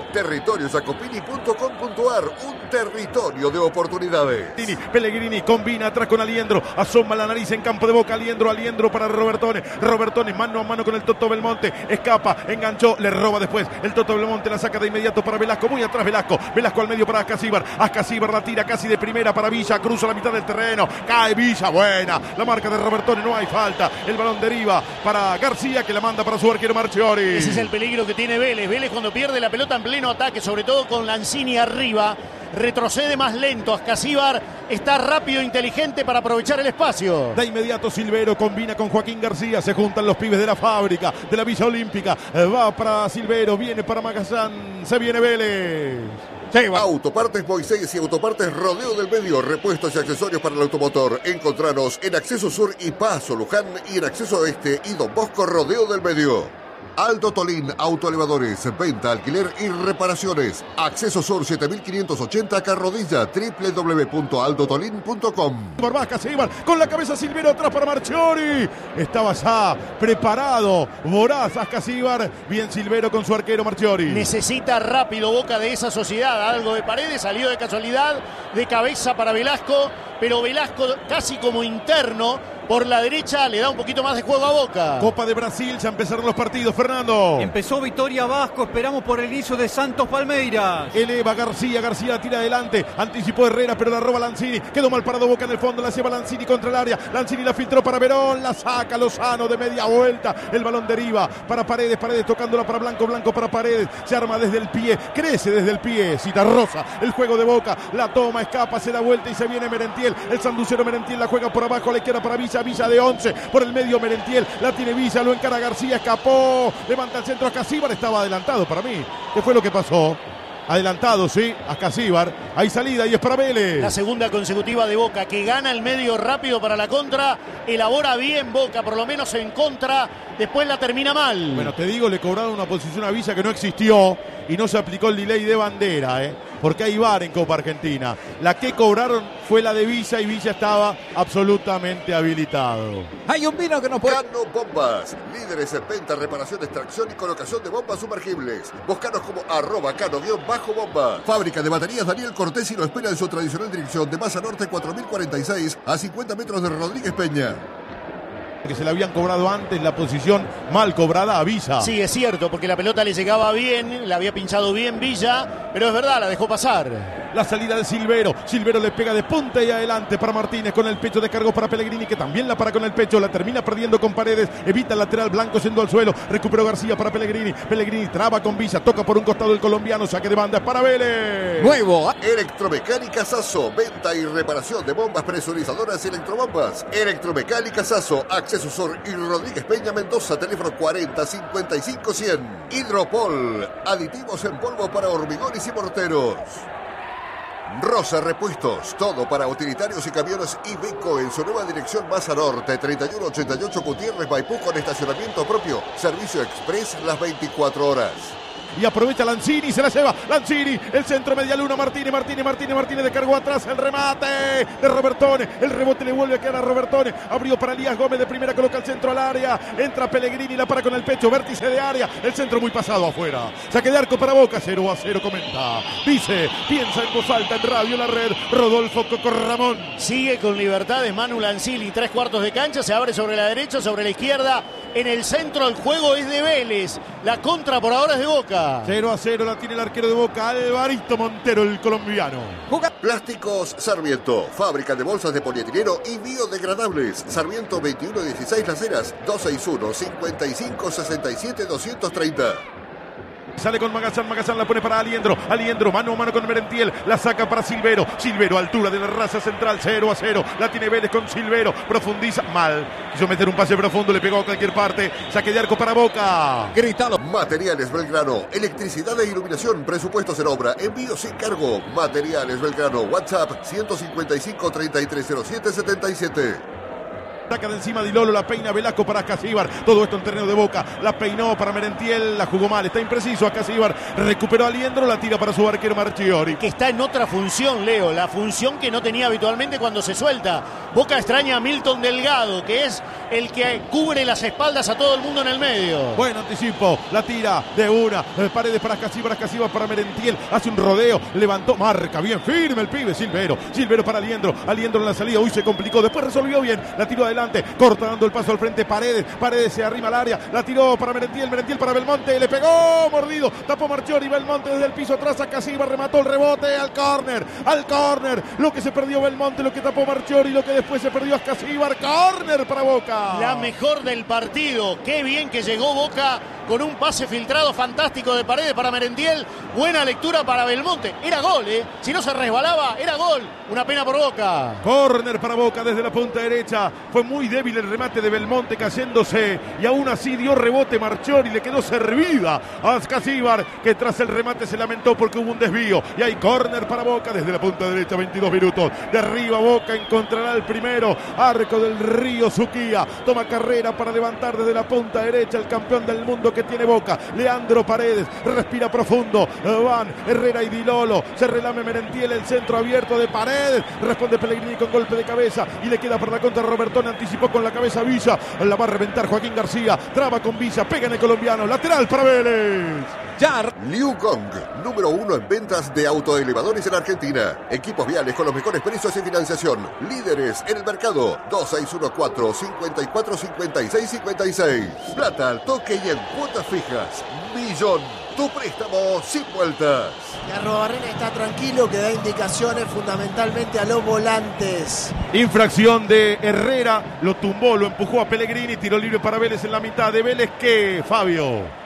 Territoriojacopini.com.ar, un territorio de oportunidades.
Pellegrini combina atrás con Aliendro, asoma la nariz en campo de Boca, Aliendro para Robertone, mano a mano con el Toto Belmonte, escapa, enganchó, le roba después. El Toto Belmonte la saca de inmediato para Velasco, muy atrás Velasco al medio para Ascasíbar la tira casi de primera para Villa, cruza la mitad del terreno, cae Villa, buena, la marca de Robertone, no hay falta, el balón deriva para García que la manda para su arquero Marchiori.
Ese es el peligro que tiene Vélez cuando pierde la pelota en pleno ataque, sobre todo con Lanzini arriba, retrocede más lento, Ascasíbar está rápido e inteligente para aprovechar el espacio.
De inmediato Silvero combina con Joaquín García, se juntan los pibes de la fábrica, de la Villa Olímpica, va para Silvero, viene para Magazán, se viene Vélez.
Autopartes Moisés y Autopartes Rodeo del Medio, repuestos y accesorios para el automotor. Encontranos en Acceso Sur y Paso Luján y en Acceso Oeste y Don Bosco Rodeo del Medio. Aldo Tolín, autoelevadores, venta, alquiler y reparaciones. Acceso Sur 7580 Carrodilla, www.aldotolin.com.
Ascasíbar con la cabeza Silvero atrás para Marchiori. Estaba ya preparado, voraz Ascasíbar. Bien Silvero con su arquero Marchiori.
Necesita rápido Boca de esa sociedad. Algo de Paredes, salió de casualidad, de cabeza para Velasco. Pero Velasco casi como interno por la derecha, le da un poquito más de juego a Boca.
Copa de Brasil, ya empezaron los partidos, Fernando.
Empezó Vitória Vasco, esperamos por el inicio de Santos Palmeiras.
Eleva García la tira adelante, anticipó Herrera, pero la roba Lanzini, quedó mal parado Boca en el fondo, la lleva Lanzini contra el área, Lanzini la filtró para Verón, la saca Lozano de media vuelta, el balón deriva para Paredes, Paredes tocándola para Blanco, Blanco para Paredes, se arma desde el pie, crece desde el pie, Citarrosa, el juego de Boca, la toma, escapa, se da vuelta y se viene Merentiel, el sanducero Merentiel la juega por abajo, a la izquierda para Villa, Villa de 11, por el medio Merentiel, la tiene Villa, lo encara García, escapó, levanta el centro a Casíbar, estaba adelantado para mí. ¿Qué fue lo que pasó? Adelantado, sí, a Casíbar. Hay salida y es para Vélez.
La segunda consecutiva de Boca, que gana el medio rápido para la contra. Elabora bien Boca, por lo menos en contra. Después la termina mal.
Bueno, te digo, le cobraron una posición a Villa que no existió y no se aplicó el delay de bandera, porque hay VAR en Copa Argentina. La que cobraron fue la de Villa y Villa estaba absolutamente habilitado.
Hay un vino que no puede...
Cano Bombas, líderes en venta, reparación, extracción y colocación de bombas sumergibles. Búscanos como @cano_bomba. Fábrica de baterías Daniel Cortés y lo espera en su tradicional dirección de Masa Norte 4046 a 50 metros de Rodríguez Peña.
Que se le habían cobrado antes la posición mal cobrada a Villa.
Sí, es cierto, porque la pelota le llegaba bien, la había pinchado bien Villa, pero es verdad, la dejó pasar.
La salida de Silvero. Silvero le pega de punta y adelante para Martínez con el pecho, descargó para Pellegrini, que también la para con el pecho, la termina perdiendo con Paredes, evita el lateral, Blanco yendo al suelo, recuperó García para Pellegrini, Pellegrini traba con Villa, toca por un costado el colombiano, saque de banda, es para Vélez.
Nuevo.
Electromecánica Sasso, venta y reparación de bombas presurizadoras y electrobombas. Electromecánica Sasso, Acceso Sur y Rodríguez Peña Mendoza, teléfono 40 55 100. Hidropol, aditivos en polvo para hormigones y morteros. Rosa Repuestos, todo para utilitarios y camiones Iveco en su nueva dirección Masa Norte, 3188 Gutiérrez Maipú con estacionamiento propio, servicio express las 24 horas.
Y aprovecha Lanzini, se la lleva Lanzini, el centro media luna, Martínez descargó atrás, el remate de Robertone, el rebote le vuelve a quedar a Robertone, abrió para Elías Gómez de primera, coloca el centro al área, entra Pellegrini, la para con el pecho, vértice de área, el centro muy pasado afuera, saque de arco para Boca, 0-0 comenta, dice, piensa en voz alta en Radio La Red, Rodolfo Coco Ramón.
Sigue con libertades Manu Lanzini, 3/4 de cancha, se abre sobre la derecha, sobre la izquierda, en el centro el juego es de Vélez, la contra por ahora es de Boca.
0-0 la tiene el arquero de Boca, Alvarito Montero, el colombiano.
Plásticos Sarmiento, fábrica de bolsas de polietileno y biodegradables. Sarmiento 2116 Las Heras, 261 55 67 230.
Sale con Magazán, Magazán la pone para Aliendro, Aliendro mano a mano con Merentiel, la saca para Silvero, Silvero altura de la raza central, 0-0, la tiene Vélez con Silvero, profundiza, mal, quiso meter un pase profundo, le pegó a cualquier parte, saque de arco para Boca.
Grítalo.
Materiales Belgrano, electricidad e iluminación, presupuestos en obra, envío sin cargo. Materiales Belgrano, WhatsApp 155 3307 77.
Saca de encima Di Lolo, la peina Velasco para Casíbar, todo esto en terreno de Boca, la peinó para Merentiel, la jugó mal, está impreciso a Casíbar, recuperó a Aliendro, la tira para su arquero Marchiori.
Que está en otra función, Leo, la función que no tenía habitualmente cuando se suelta. Boca extraña a Milton Delgado, que es el que cubre las espaldas a todo el mundo en el medio.
Buen anticipo, la tira de una, Paredes para Casíbar para Merentiel, hace un rodeo, levantó, marca bien firme el pibe, Silvero para Aliendro en la salida, uy se complicó, después resolvió bien, la tiró adelante, corta dando el paso al frente, Paredes se arrima al área, la tiró para Merentiel para Belmonte, le pegó, mordido, tapó Marchiori, Belmonte desde el piso atrás a Casíbar, remató el rebote al córner, lo que se perdió Belmonte, lo que tapó Marchiori, lo que después se perdió a Casíbar, córner para Boca.
La mejor del partido, qué bien que llegó Boca con un pase filtrado fantástico de Paredes para Merentiel, buena lectura para Belmonte, era gol, si no se resbalaba, era gol, una pena por Boca.
Córner para Boca desde la punta derecha, fue muy débil el remate de Belmonte cayéndose y aún así dio rebote Marchiori, le quedó servida a Casíbar, que tras el remate se lamentó porque hubo un desvío y hay córner para Boca desde la punta derecha, 22 minutos, de arriba Boca encontrará el primero, arco del Río Suquía, toma carrera para levantar desde la punta derecha el campeón del mundo que tiene Boca. Leandro Paredes respira profundo. Van Herrera y Di Lolo. Se relame Merentiel, el centro abierto de Paredes. Responde Pellegrini con golpe de cabeza y le queda para la contra Robertone. Anticipó con la cabeza Villa. La va a reventar Joaquín García. Traba con Villa. Pega en el colombiano. Lateral para Vélez.
Liu Gong, número 1 en ventas de autoelevadores en Argentina. Equipos viales con los mejores precios y financiación. Líderes en el mercado. 2614-545656. Plata al toque y en cuotas fijas. Millón. Tu préstamo sin vueltas.
Y Arrobarrena está tranquilo, que da indicaciones fundamentalmente a los volantes.
Infracción de Herrera. Lo tumbó, lo empujó a Pellegrini. Tiro libre para Vélez en la mitad de Vélez. ¿Qué, Fabio?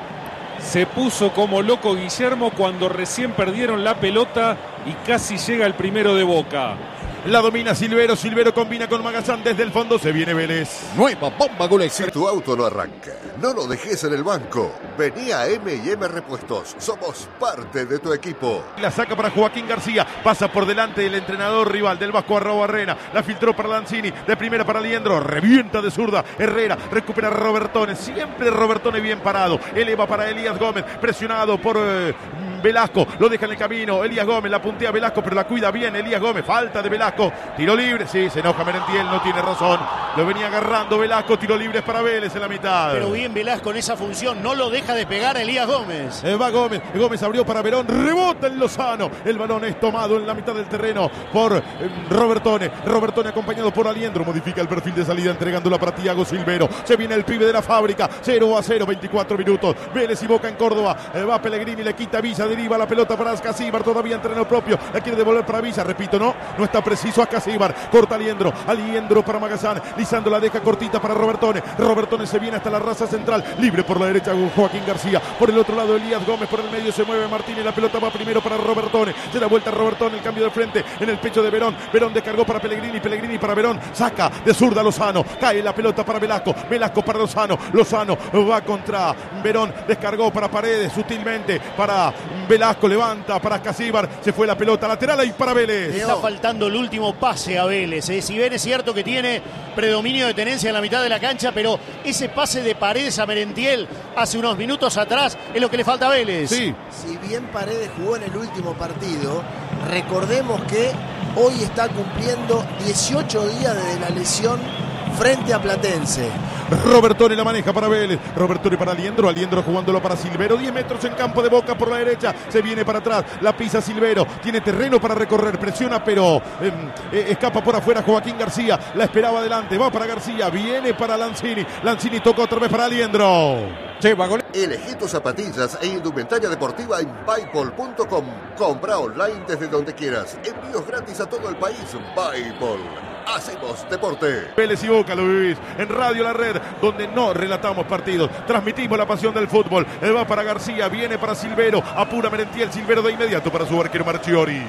Se puso como loco Guillermo cuando recién perdieron la pelota y casi llega el primero de Boca.
La domina Silvero. Silvero combina con Magazán desde el fondo. Se viene Vélez.
Nueva bomba Gulex.
Si tu auto no arranca, no lo dejes en el banco. Vení a M&M Repuestos. Somos parte de tu equipo.
La saca para Joaquín García. Pasa por delante del entrenador rival del Vasco Arrobarrena. La filtró para Lanzini. De primera para Liendro. Revienta de zurda. Herrera recupera a Robertone. Siempre Robertone bien parado. Eleva para Elías Gómez. Presionado por Velasco. Lo deja en el camino. Elías Gómez la puntea a Velasco, pero la cuida bien Elías Gómez. Falta de Velasco. Tiro libre. Sí, se enoja Merentiel. No tiene razón. Lo venía agarrando Velasco. Tiro libre para Vélez en la mitad.
Pero bien Velasco en esa función. No lo deja despegar a Elías Gómez.
Va Gómez. Gómez abrió para Verón. Rebota en Lozano. El balón es tomado en la mitad del terreno por Robertone. Robertone acompañado por Aliendro. Modifica el perfil de salida entregándola para Thiago Silvero. Se viene el pibe de la fábrica. 0-0. 24 minutos. Vélez y Boca en Córdoba. Va Pellegrini. Le quita Villa. Deriva la pelota para Ascasíbar. Todavía en terreno propio. La quiere devolver para Villa. Repito, no está preciso Ascasíbar. Corta Aliendro. Aliendro para Magazán. Lisandro la deja cortita para Robertone. Robertone se viene hasta la raza central. Libre por la derecha Joaquín García. Por el otro lado Elías Gómez. Por el medio se mueve Martínez. La pelota va primero para Robertone. Se da vuelta Robertone. El cambio de frente en el pecho de Verón. Verón descargó para Pellegrini. Pellegrini para Verón. Saca de zurda Lozano. Cae la pelota para Velasco. Velasco para Lozano. Lozano va contra Verón. Descargó para Paredes. Sutilmente para Velasco. Levanta para Ascasíbar. Se fue la pelota lateral ahí para Vélez.
Le está faltando el último pase a Vélez. Si bien es cierto que tiene predominio de tenencia en la mitad de la cancha, pero ese pase de Paredes a Merentiel hace unos minutos atrás es lo que le falta a Vélez.
Sí.
Si bien Paredes jugó en el último partido, recordemos que hoy está cumpliendo 18 días desde la lesión frente a Platense.
Robertone la maneja para Vélez. Robertone para Aliendro. Aliendro jugándolo para Silvero. 10 metros en campo de Boca por la derecha. Se viene para atrás. La pisa Silvero. Tiene terreno para recorrer. Presiona, pero escapa por afuera Joaquín García. La esperaba adelante. Va para García. Viene para Lanzini. Lanzini toca otra vez para Aliendro.
Elegí tus zapatillas e indumentaria deportiva en Paypal.com. Compra online desde donde quieras. Envíos gratis a todo el país. Paypal. Hacemos deporte.
Vélez y Boca lo vivís en Radio La Red, donde no relatamos partidos, transmitimos la pasión del fútbol. Va para García, viene para Silvero, apura Merentiel, Silvero de inmediato para su arquero Marchiori.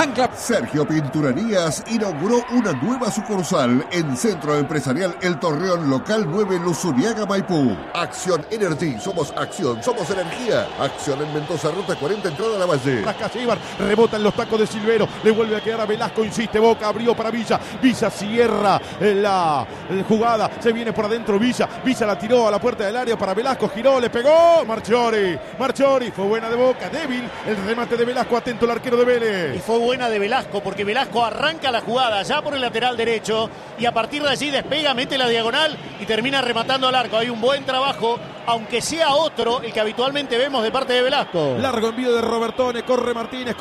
Sergio Pinturerías inauguró una nueva sucursal en Centro Empresarial El Torreón, local 9, Luzuriaga, Maipú. Acción Energy, somos acción, somos energía. Acción en Mendoza, ruta 40, entrada a la Valle.
Ascasíbar rebota en los tacos de Silvero, le vuelve a quedar a Velasco, insiste Boca, abrió para Villa. Villa cierra la jugada, se viene por adentro Villa. Villa la tiró a la puerta del área para Velasco, giró, le pegó. Marchiori, fue buena de Boca, débil el remate de Velasco, atento el arquero de Vélez.
Y fue buena de Velasco, porque Velasco arranca la jugada ya por el lateral derecho y a partir de allí despega, mete la diagonal y termina rematando al arco. Hay un buen trabajo, aunque sea otro el que habitualmente vemos de parte de Velasco.
Largo envío de Robertone, corre Martínez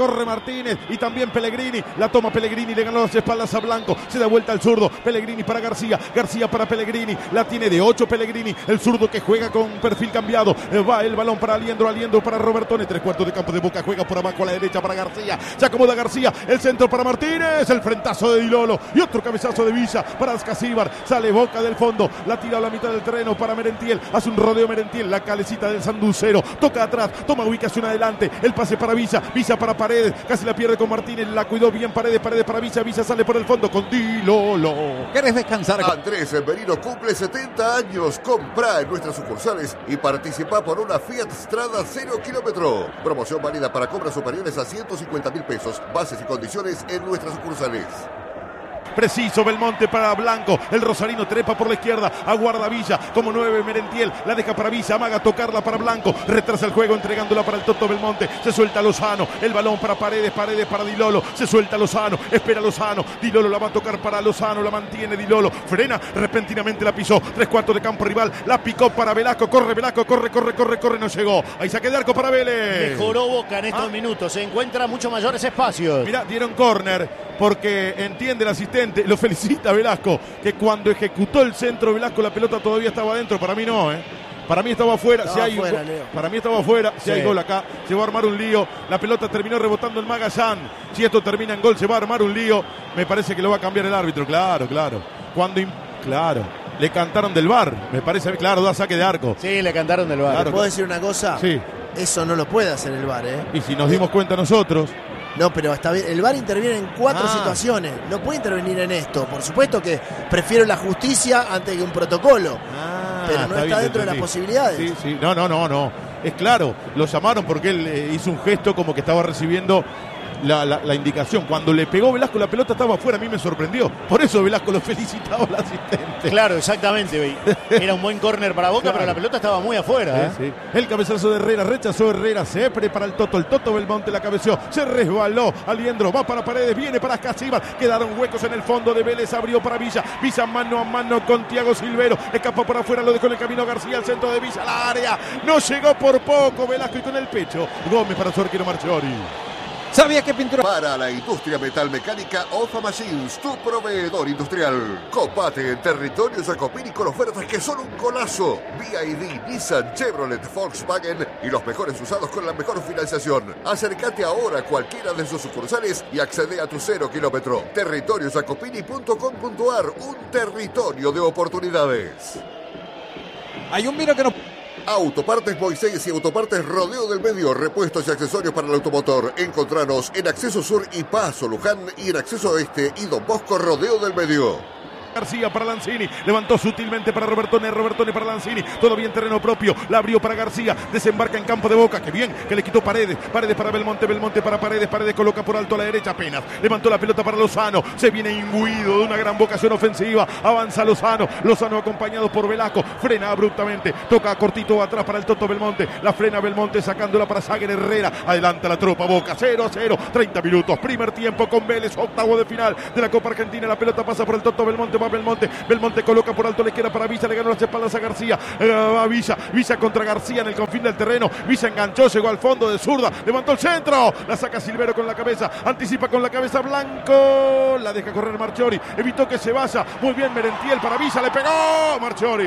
y también Pellegrini. La toma Pellegrini, le ganó las espaldas a Blanco. Se da vuelta al zurdo, Pellegrini para García para Pellegrini, la tiene de 8 Pellegrini, el zurdo que juega con perfil cambiado. Va el balón para Aliendro para Robertone, 3/4 de campo de Boca, juega por abajo a la derecha para García. Se acomoda García, el centro para Martínez, el frentazo de Di Lolo y otro cabezazo de Villa para Ascasíbar. Sale Boca del fondo, la tira a la mitad del terreno para Merentiel, hace un rodeo Merentiel, la calecita del sanducero, toca atrás, toma ubicación adelante, el pase para Villa para Paredes, casi la pierde con Martínez, la cuidó bien Paredes para Villa sale por el fondo con Di Lolo.
¿Querés descansar?
Andrés Merino cumple 70 años. Comprá en nuestras sucursales y participa por una Fiat Strada 0 kilómetro. Promoción válida para compras superiores a 150.000 pesos. Bases y condiciones en nuestras sucursales.
preciso Belmonte para Blanco, el rosarino trepa por la izquierda, aguarda Villa, como 9 Merentiel, la deja para Villa, amaga tocarla para Blanco, retrasa el juego entregándola para el Toto Belmonte, se suelta Lozano, el balón para Paredes para Di Lolo, se suelta Lozano, espera Lozano, Di Lolo la va a tocar para Lozano, la mantiene Di Lolo, frena, repentinamente la pisó, 3/4 de campo rival, la picó para Velasco, corre Velasco, corre, no llegó, ahí saque de arco para Vélez.
Mejoró Boca en estos minutos, se encuentra mucho mayores espacios.
Mirá, dieron córner porque entiende el asistente, lo felicita Velasco, que cuando ejecutó el centro Velasco la pelota todavía estaba adentro, para mí no, Para mí estaba afuera, para mí estaba afuera, si hay gol acá, se va a armar un lío, la pelota terminó rebotando en Magallán, si esto termina en gol se va a armar un lío, me parece que lo va a cambiar el árbitro, claro, le cantaron del VAR, me parece, claro, da saque de arco.
Sí, le cantaron del VAR.
Claro, ¿puedo decir una cosa?
Sí.
Eso no lo puede hacer el VAR,
Y si nos dimos cuenta nosotros...
No, pero está bien. El VAR interviene en 4 situaciones. No puede intervenir en esto. Por supuesto que prefiero la justicia antes que un protocolo. Pero no está dentro de las posibilidades.
Sí. No. Es claro, lo llamaron porque él hizo un gesto como que estaba recibiendo la indicación. Cuando le pegó Velasco la pelota estaba afuera, a mí me sorprendió. Por eso Velasco lo felicitaba al asistente.
Claro, exactamente. Era un buen córner para Boca, claro. Pero la pelota estaba muy afuera.
Sí. El cabezazo de Herrera, rechazó Herrera, se prepara el Toto Belmonte la cabeció, se resbaló, Aliendro va para Paredes, viene para Casíbar, quedaron huecos en el fondo de Vélez, abrió para Villa mano a mano con Thiago Silvero, escapó por afuera, lo dejó en el camino García, al centro de Villa, la área, no llegó por poco Velasco y con el pecho, Gómez para su arquero Marchiori.
¿Sabía que pintura?
Para la industria metalmecánica, Ofa Machines, tu proveedor industrial. Copate en territorio Jacopini con ofertas que son un golazo. BYD, Nissan, Chevrolet, Volkswagen y los mejores usados con la mejor financiación. Acércate ahora a cualquiera de sus sucursales y accede a tu 0 kilómetro. Territoriojacopini.com.ar, un territorio de oportunidades.
Hay un vino que no...
Autopartes Moisés y Autopartes Rodeo del Medio, repuestos y accesorios para el automotor. Encontranos en Acceso Sur y Paso Luján y en Acceso Oeste y Don Bosco Rodeo del Medio.
García para Lanzini, levantó sutilmente para Robertone para Lanzini, todavía en terreno propio, la abrió para García, desembarca en campo de Boca, que bien, que le quitó Paredes para Belmonte para Paredes coloca por alto a la derecha apenas, levantó la pelota para Lozano, se viene imbuido de una gran vocación ofensiva, avanza Lozano acompañado por Velasco, frena abruptamente, toca cortito atrás para el Toto Belmonte, la frena Belmonte sacándola para Sager Herrera, adelanta la tropa Boca, 0-0, 30 minutos, primer tiempo con Vélez, octavo de final de la Copa Argentina, la pelota pasa por el Toto Belmonte, Belmonte coloca por alto la izquierda para Villa, le ganó las espaldas a García, va Villa contra García en el confín del terreno, Villa enganchó, llegó al fondo de zurda, levantó el centro, la saca Silvero con la cabeza, anticipa con la cabeza Blanco, la deja correr Marchiori, evitó que se vaya, muy bien Merentiel para Villa, le pegó Marchiori,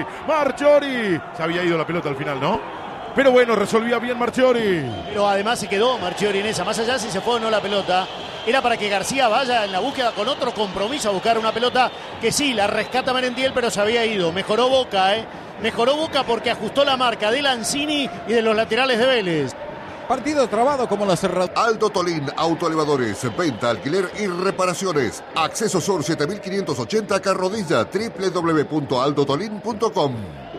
se había ido la pelota al final, ¿no? Pero bueno, resolvía bien Marchiori.
Pero además se quedó Marchiori en esa, más allá si se fue o no la pelota, era para que García vaya en la búsqueda con otro compromiso a buscar una pelota que sí, la rescata Merentiel, pero se había ido. Mejoró Boca, Mejoró Boca porque ajustó la marca de Lanzini y de los laterales de Vélez.
Partido trabado como la cerradura.
Aldo Tolín, autoelevadores, venta, alquiler y reparaciones. Acceso Sur 7580 Carrodilla, www.aldotolin.com.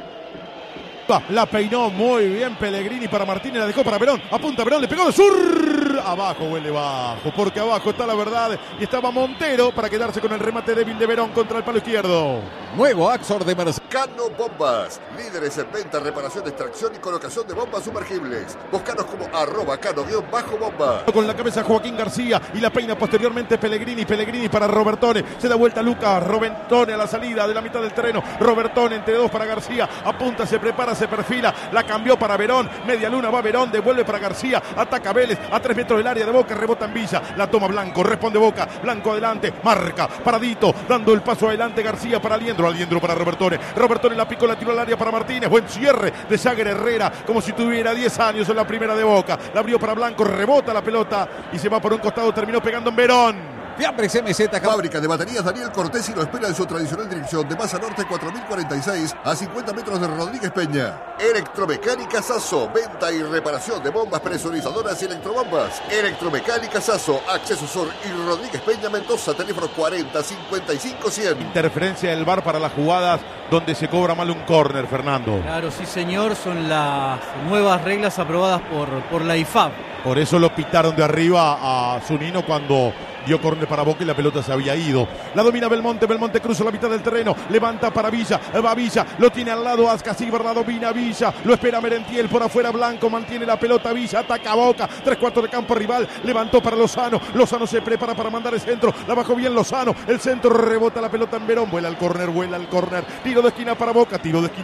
La peinó muy bien Pellegrini para Martínez, la dejó para Verón, apunta Verón, le pegó de sur, abajo huele bajo, porque abajo está la verdad y estaba Montero para quedarse con el remate débil de Verón contra el palo izquierdo.
Nuevo Axor de Mercedes.
Cano Bombas, líderes en venta, reparación, extracción y colocación de bombas sumergibles. Búscanos como @cano_bomba.
Con la cabeza Joaquín García y la peina posteriormente Pellegrini para Robertone, se da vuelta Lucas, Robertone a la salida de la mitad del terreno, Robertone entre dos para García, apunta, se prepara, se perfila, la cambió para Verón, media luna va Verón, devuelve para García, ataca Vélez, a 3 metros del área de Boca, rebota en Villa, la toma Blanco, responde Boca, Blanco adelante, marca, paradito, dando el paso adelante García para Aliendro para Robertone la picó, la tiró al área para Martínez, buen cierre de Sager Herrera, como si tuviera 10 años en la primera de Boca, la abrió para Blanco, rebota la pelota y se va por un costado, terminó pegando en Verón.
Fiambres MZ.
Fábrica de baterías Daniel Cortés y lo espera en su tradicional dirección de Masa Norte 4046 a 50 metros de Rodríguez Peña. Electromecánica Sasso, venta y reparación de bombas presurizadoras y electrobombas. Electromecánica Sasso, Acceso Sur y Rodríguez Peña Mendoza, teléfono 40 55 100.
Interferencia del VAR para las jugadas donde se cobra mal un córner, Fernando.
Claro, sí señor, son las nuevas reglas aprobadas por la IFAB.
Por eso lo pitaron de arriba a Zunino cuando dio córner para Boca y la pelota se había ido. La domina Belmonte cruza la mitad del terreno, levanta para Villa, va Villa, lo tiene al lado Ascasíbar, la domina Villa, lo espera Merentiel, por afuera Blanco, mantiene la pelota Villa, ataca a Boca, 3/4 de campo rival, levantó para Lozano se prepara para mandar el centro, la bajó bien Lozano, el centro rebota la pelota en Verón, vuela al córner, tiro de esquina para Boca.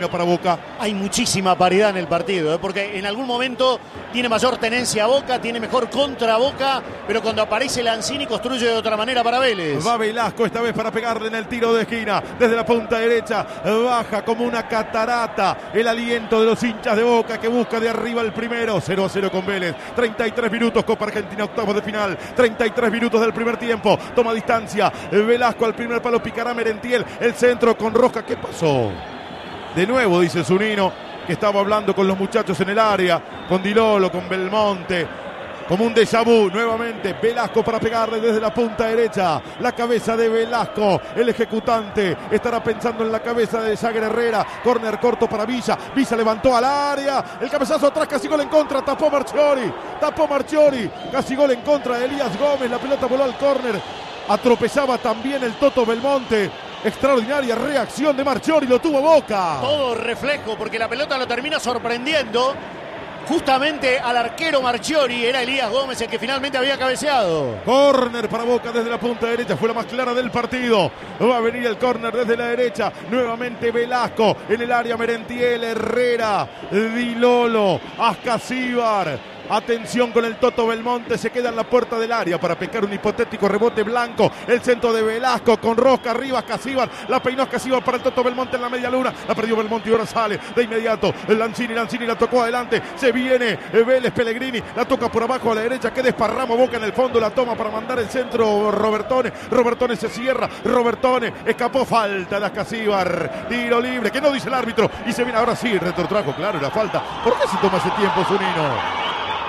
Hay muchísima paridad en el partido, porque en algún momento tiene mayor tenencia Boca, tiene mejor contra Boca, pero cuando aparece Lanzini construye de otra manera para Vélez.
Va Velasco esta vez para pegarle en el tiro de esquina, desde la punta derecha, baja como una catarata el aliento de los hinchas de Boca que busca de arriba el primero. 0-0 con Vélez, 33 minutos, Copa Argentina, octavos de final, 33 minutos del primer tiempo, toma distancia Velasco al primer palo, picará Merentiel, el centro con Roja. ¿Qué pasó? De nuevo dice Zunino, que estaba hablando con los muchachos en el área, con Di Lolo, con Belmonte, como un déjà vu. Nuevamente Velasco para pegarle desde la punta derecha, la cabeza de Velasco, el ejecutante estará pensando en la cabeza de Jagger Herrera. Córner corto para Villa levantó al área, el cabezazo atrás, casi gol en contra, tapó Marchiori, casi gol en contra de Elías Gómez, la pelota voló al córner, atropellaba también el Toto Belmonte. Extraordinaria reacción de Marchiori, lo tuvo Boca.
Todo reflejo, porque la pelota lo termina sorprendiendo justamente al arquero Marchiori. Era Elías Gómez el que finalmente había cabeceado.
Córner para Boca desde la punta derecha, fue la más clara del partido. Va a venir el córner desde la derecha, nuevamente Velasco en el área, Merentiel, Herrera, Di Lolo, Ascasíbar. Atención con el Toto Belmonte, se queda en la puerta del área para pescar un hipotético rebote Blanco. El centro de Velasco con Rosca arriba, Ascasíbar, la peinó Ascasíbar para el Toto Belmonte en la media luna, la perdió Belmonte y ahora sale de inmediato Lanzini la tocó adelante, se viene Vélez, Pellegrini, la toca por abajo a la derecha, que desparrama Boca en el fondo, la toma para mandar el centro Robertone se cierra, Robertone escapó, falta de Ascasíbar, tiro libre, que no dice el árbitro, y se viene ahora sí, retrotrajo, claro, la falta. ¿Por qué se toma ese tiempo, Zunino?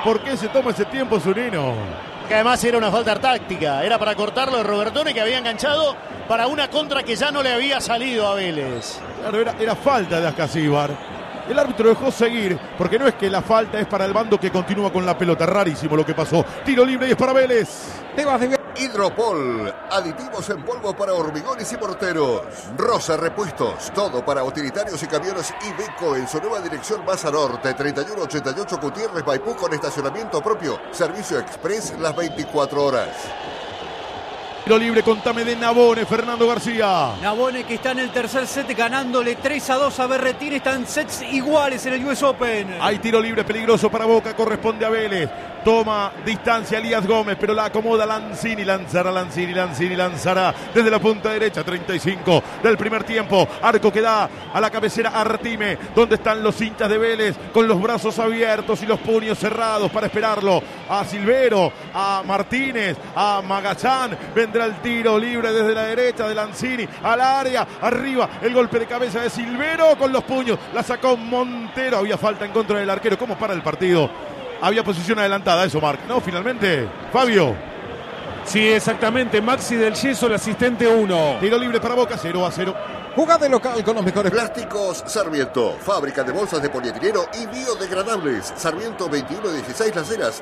Que además era una falta táctica, era para cortarlo de Robertone, que había enganchado para una contra que ya no le había salido a Vélez.
Claro, era falta de Ascasíbar. El árbitro dejó seguir, porque no es que la falta es para el bando que continúa con la pelota. Rarísimo lo que pasó. Tiro libre y es para Vélez.
Hidropol, aditivos en polvo para hormigones y morteros. Rosa Repuestos, todo para utilitarios y camiones Iveco en su nueva dirección Baza Norte, 3188 Gutiérrez Maipú, con estacionamiento propio. Servicio express las 24 horas.
Tiro libre, contame de Nabone, Fernando García.
Nabone, que está en el tercer set ganándole 3-2 a Berretini. Están sets iguales en el US Open.
Hay tiro libre peligroso para Boca, corresponde a Vélez. Toma distancia Elías Gómez, pero la acomoda Lanzini. Lanzará desde la punta derecha, 35 del primer tiempo. Arco que da a la cabecera Artime, donde están los hinchas de Vélez con los brazos abiertos y los puños cerrados para esperarlo. A Silvero, a Martínez, a Magallán. Vendrá el tiro libre desde la derecha de Lanzini al área. Arriba el golpe de cabeza de Silvero con los puños. La sacó Montero. Había falta en contra del arquero. ¿Cómo para el partido? Había posición adelantada, eso, Marc. No, finalmente, Fabio.
Sí, exactamente. Maxi del Yeso, el asistente 1.
Tiro libre para Boca, 0-0.
Jugada local con los mejores.
Plásticos Sarmiento, fábrica de bolsas de polietileno y biodegradables. Sarmiento 2116 Las Heras,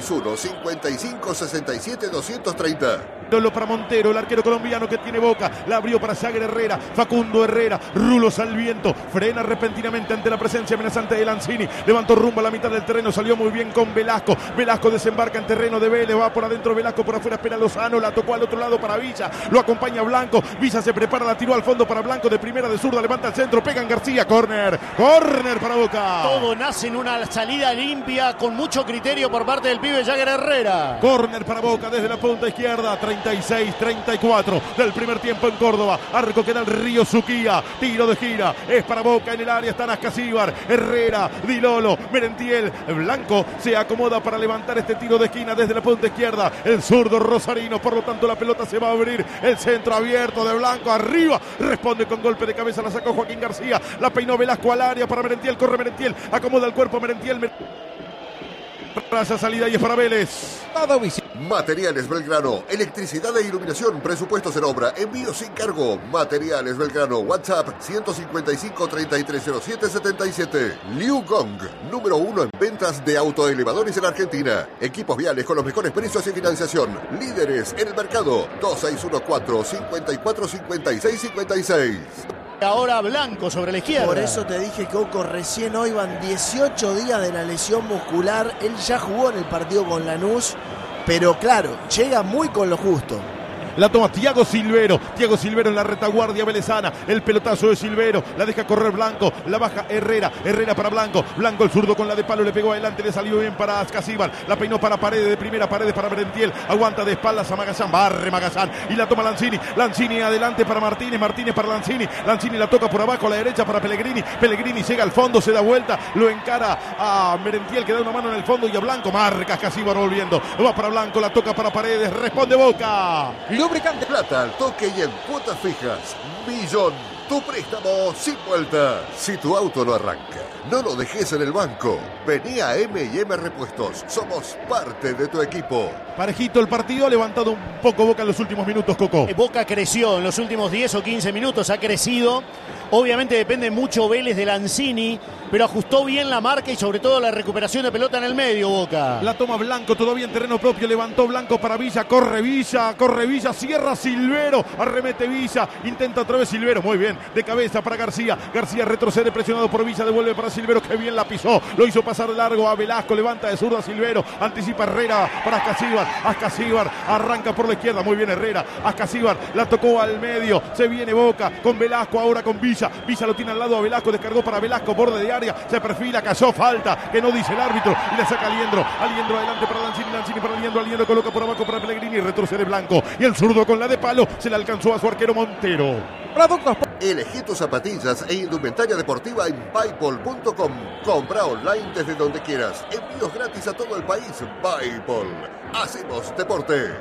261-5567-230.
Lolo para Montero, el arquero colombiano que tiene Boca. La abrió para Jagger Herrera, Facundo Herrera, Rulos al viento. Frena repentinamente ante la presencia amenazante de Lanzini. Levantó rumbo a la mitad del terreno, salió muy bien con Velasco. Velasco desembarca en terreno de Vélez, va por adentro Velasco, por afuera espera Lozano, la tocó al otro lado para Villa. Lo acompaña Blanco, Villa se prepara, la tiró al fondo para Blanco, de primera, de zurda, levanta el centro, pega en García, córner para Boca.
Todo nace en una salida limpia con mucho criterio por parte del pibe Jagger Herrera.
Córner para Boca desde la punta izquierda, 36-34 del primer tiempo en Córdoba. Arco que da el Río Suquía, tiro de gira, es para Boca en el área, están Ascasíbar, Herrera, Di Lolo, Merentiel, Blanco se acomoda para levantar este tiro de esquina desde la punta izquierda, el zurdo rosarino, por lo tanto la pelota se va a abrir, el centro abierto de Blanco, arriba, responde con golpe de cabeza, la sacó Joaquín García, la peinó Velasco al área para Merentiel, corre Merentiel, acomoda el cuerpo Merentiel. Raya salida y es para Vélez.
Todo visible.
Materiales Belgrano, electricidad e iluminación, presupuestos en obra, envío sin cargo. Materiales Belgrano, WhatsApp 155-3307-77. Liu Gong, número 1 en ventas de autoelevadores en Argentina. Equipos viales con los mejores precios y financiación. Líderes en el mercado. 2614-545656.
Ahora Blanco sobre la izquierda.
Por eso te dije, Coco, recién hoy van 18 días de la lesión muscular. Él ya jugó en el partido con Lanús, pero claro, llega muy con lo justo.
La toma Thiago Silvero en la retaguardia velezana, el pelotazo de Silvero, la deja correr Blanco, la baja Herrera para Blanco, el zurdo con la de palo, le pegó adelante, le salió bien para Ascasíbar, la peinó para Paredes, de primera Paredes para Merentiel, aguanta de espaldas a Magallán, barre Magallán y la toma Lanzini adelante para Martínez para Lanzini la toca por abajo a la derecha para Pellegrini llega al fondo, se da vuelta, lo encara a Merentiel que da una mano en el fondo y a Blanco, marca Ascasíbar volviendo, va para Blanco, la toca para Paredes, responde Boca.
Lubricante.
Plata al toque y en cuotas fijas. Millón, tu préstamo sin vuelta. Si tu auto no arranca, no lo dejes en el banco. Vení a M&M Repuestos. Somos parte de tu equipo.
Parejito el partido, ha levantado un poco Boca en los últimos minutos, Coco.
Boca creció en los últimos 10 o 15 minutos, ha crecido. Obviamente depende mucho Vélez de Lanzini, pero ajustó bien la marca y sobre todo la recuperación de pelota en el medio, Boca.
La toma Blanco, todavía en terreno propio, levantó Blanco para Villa, corre Villa, cierra Silvero, arremete Villa, intenta otra vez Silvero, muy bien, de cabeza para García retrocede presionado por Villa, devuelve para Silvero, que bien la pisó, lo hizo pasar largo a Velasco, levanta de zurda Silvero, anticipa Herrera para Ascasíbar, arranca por la izquierda, muy bien Herrera, Ascasíbar, la tocó al medio, se viene Boca, con Velasco, ahora con Villa lo tiene al lado a Velasco, descargó para Velasco, borde de área, se perfila, cayó, falta, que no dice el árbitro, y la saca Aliendro adelante para Lanzini para Aliendro coloca por abajo para Pellegrini, retrocede Blanco, y el zurdo con la de palo, se le alcanzó a su arquero Montero.
Elegí tus zapatillas e indumentaria deportiva en paypol.com. Compra online desde donde quieras. Envíos gratis a todo el país. Paypol. Hacemos deporte.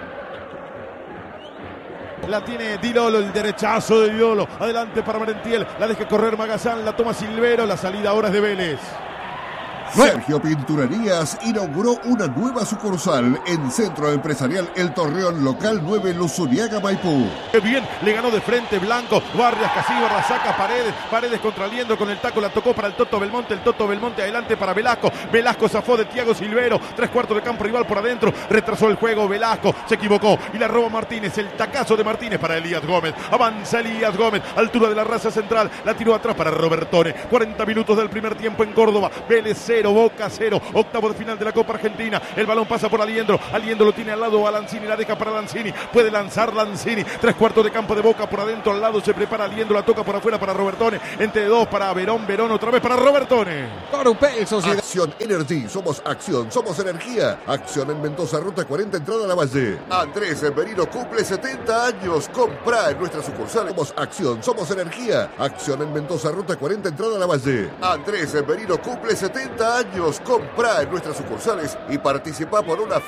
La tiene Di Lolo, el derechazo de Di Lolo. Adelante para Merentiel. La deja correr Magallán. La toma Silvero. La salida ahora es de Vélez.
Sergio Pinturerías inauguró una nueva sucursal en Centro Empresarial El Torreón, local 9, Luzuriaga, Maipú.
Qué bien, le ganó de frente Blanco, Barrias, Casíbar, la saca Paredes contra Aliendro con el taco, la tocó para el Toto Belmonte adelante para Velasco zafó de Thiago Silvero, 3/4 de campo rival por adentro, retrasó el juego Velasco, se equivocó y la roba Martínez, el tacazo de Martínez para Elías Gómez, avanza Elías Gómez, altura de la raza central, la tiró atrás para Robertone, 40 minutos del primer tiempo en Córdoba, Vélez 0, Boca 0, octavo de final de la Copa Argentina, el balón pasa por Aliendro lo tiene al lado a Lanzini, la deja para Lanzini, puede lanzar Lanzini, 3/4 de campo de Boca por adentro, al lado se prepara Aliendro, la toca por afuera para Robertone, entre dos para Verón otra vez para Robertone.
Corupel, Sociedad.
Acción Energy, somos acción, somos energía. Acción en Mendoza, ruta 40, entrada a la Valle. Andrés Merino cumple 70 años, comprá en nuestra sucursal. Somos acción, somos energía. Acción en Mendoza, ruta 40, entrada a la Valle. Andrés Merino cumple 70 años, comprá en nuestras sucursales y participa por una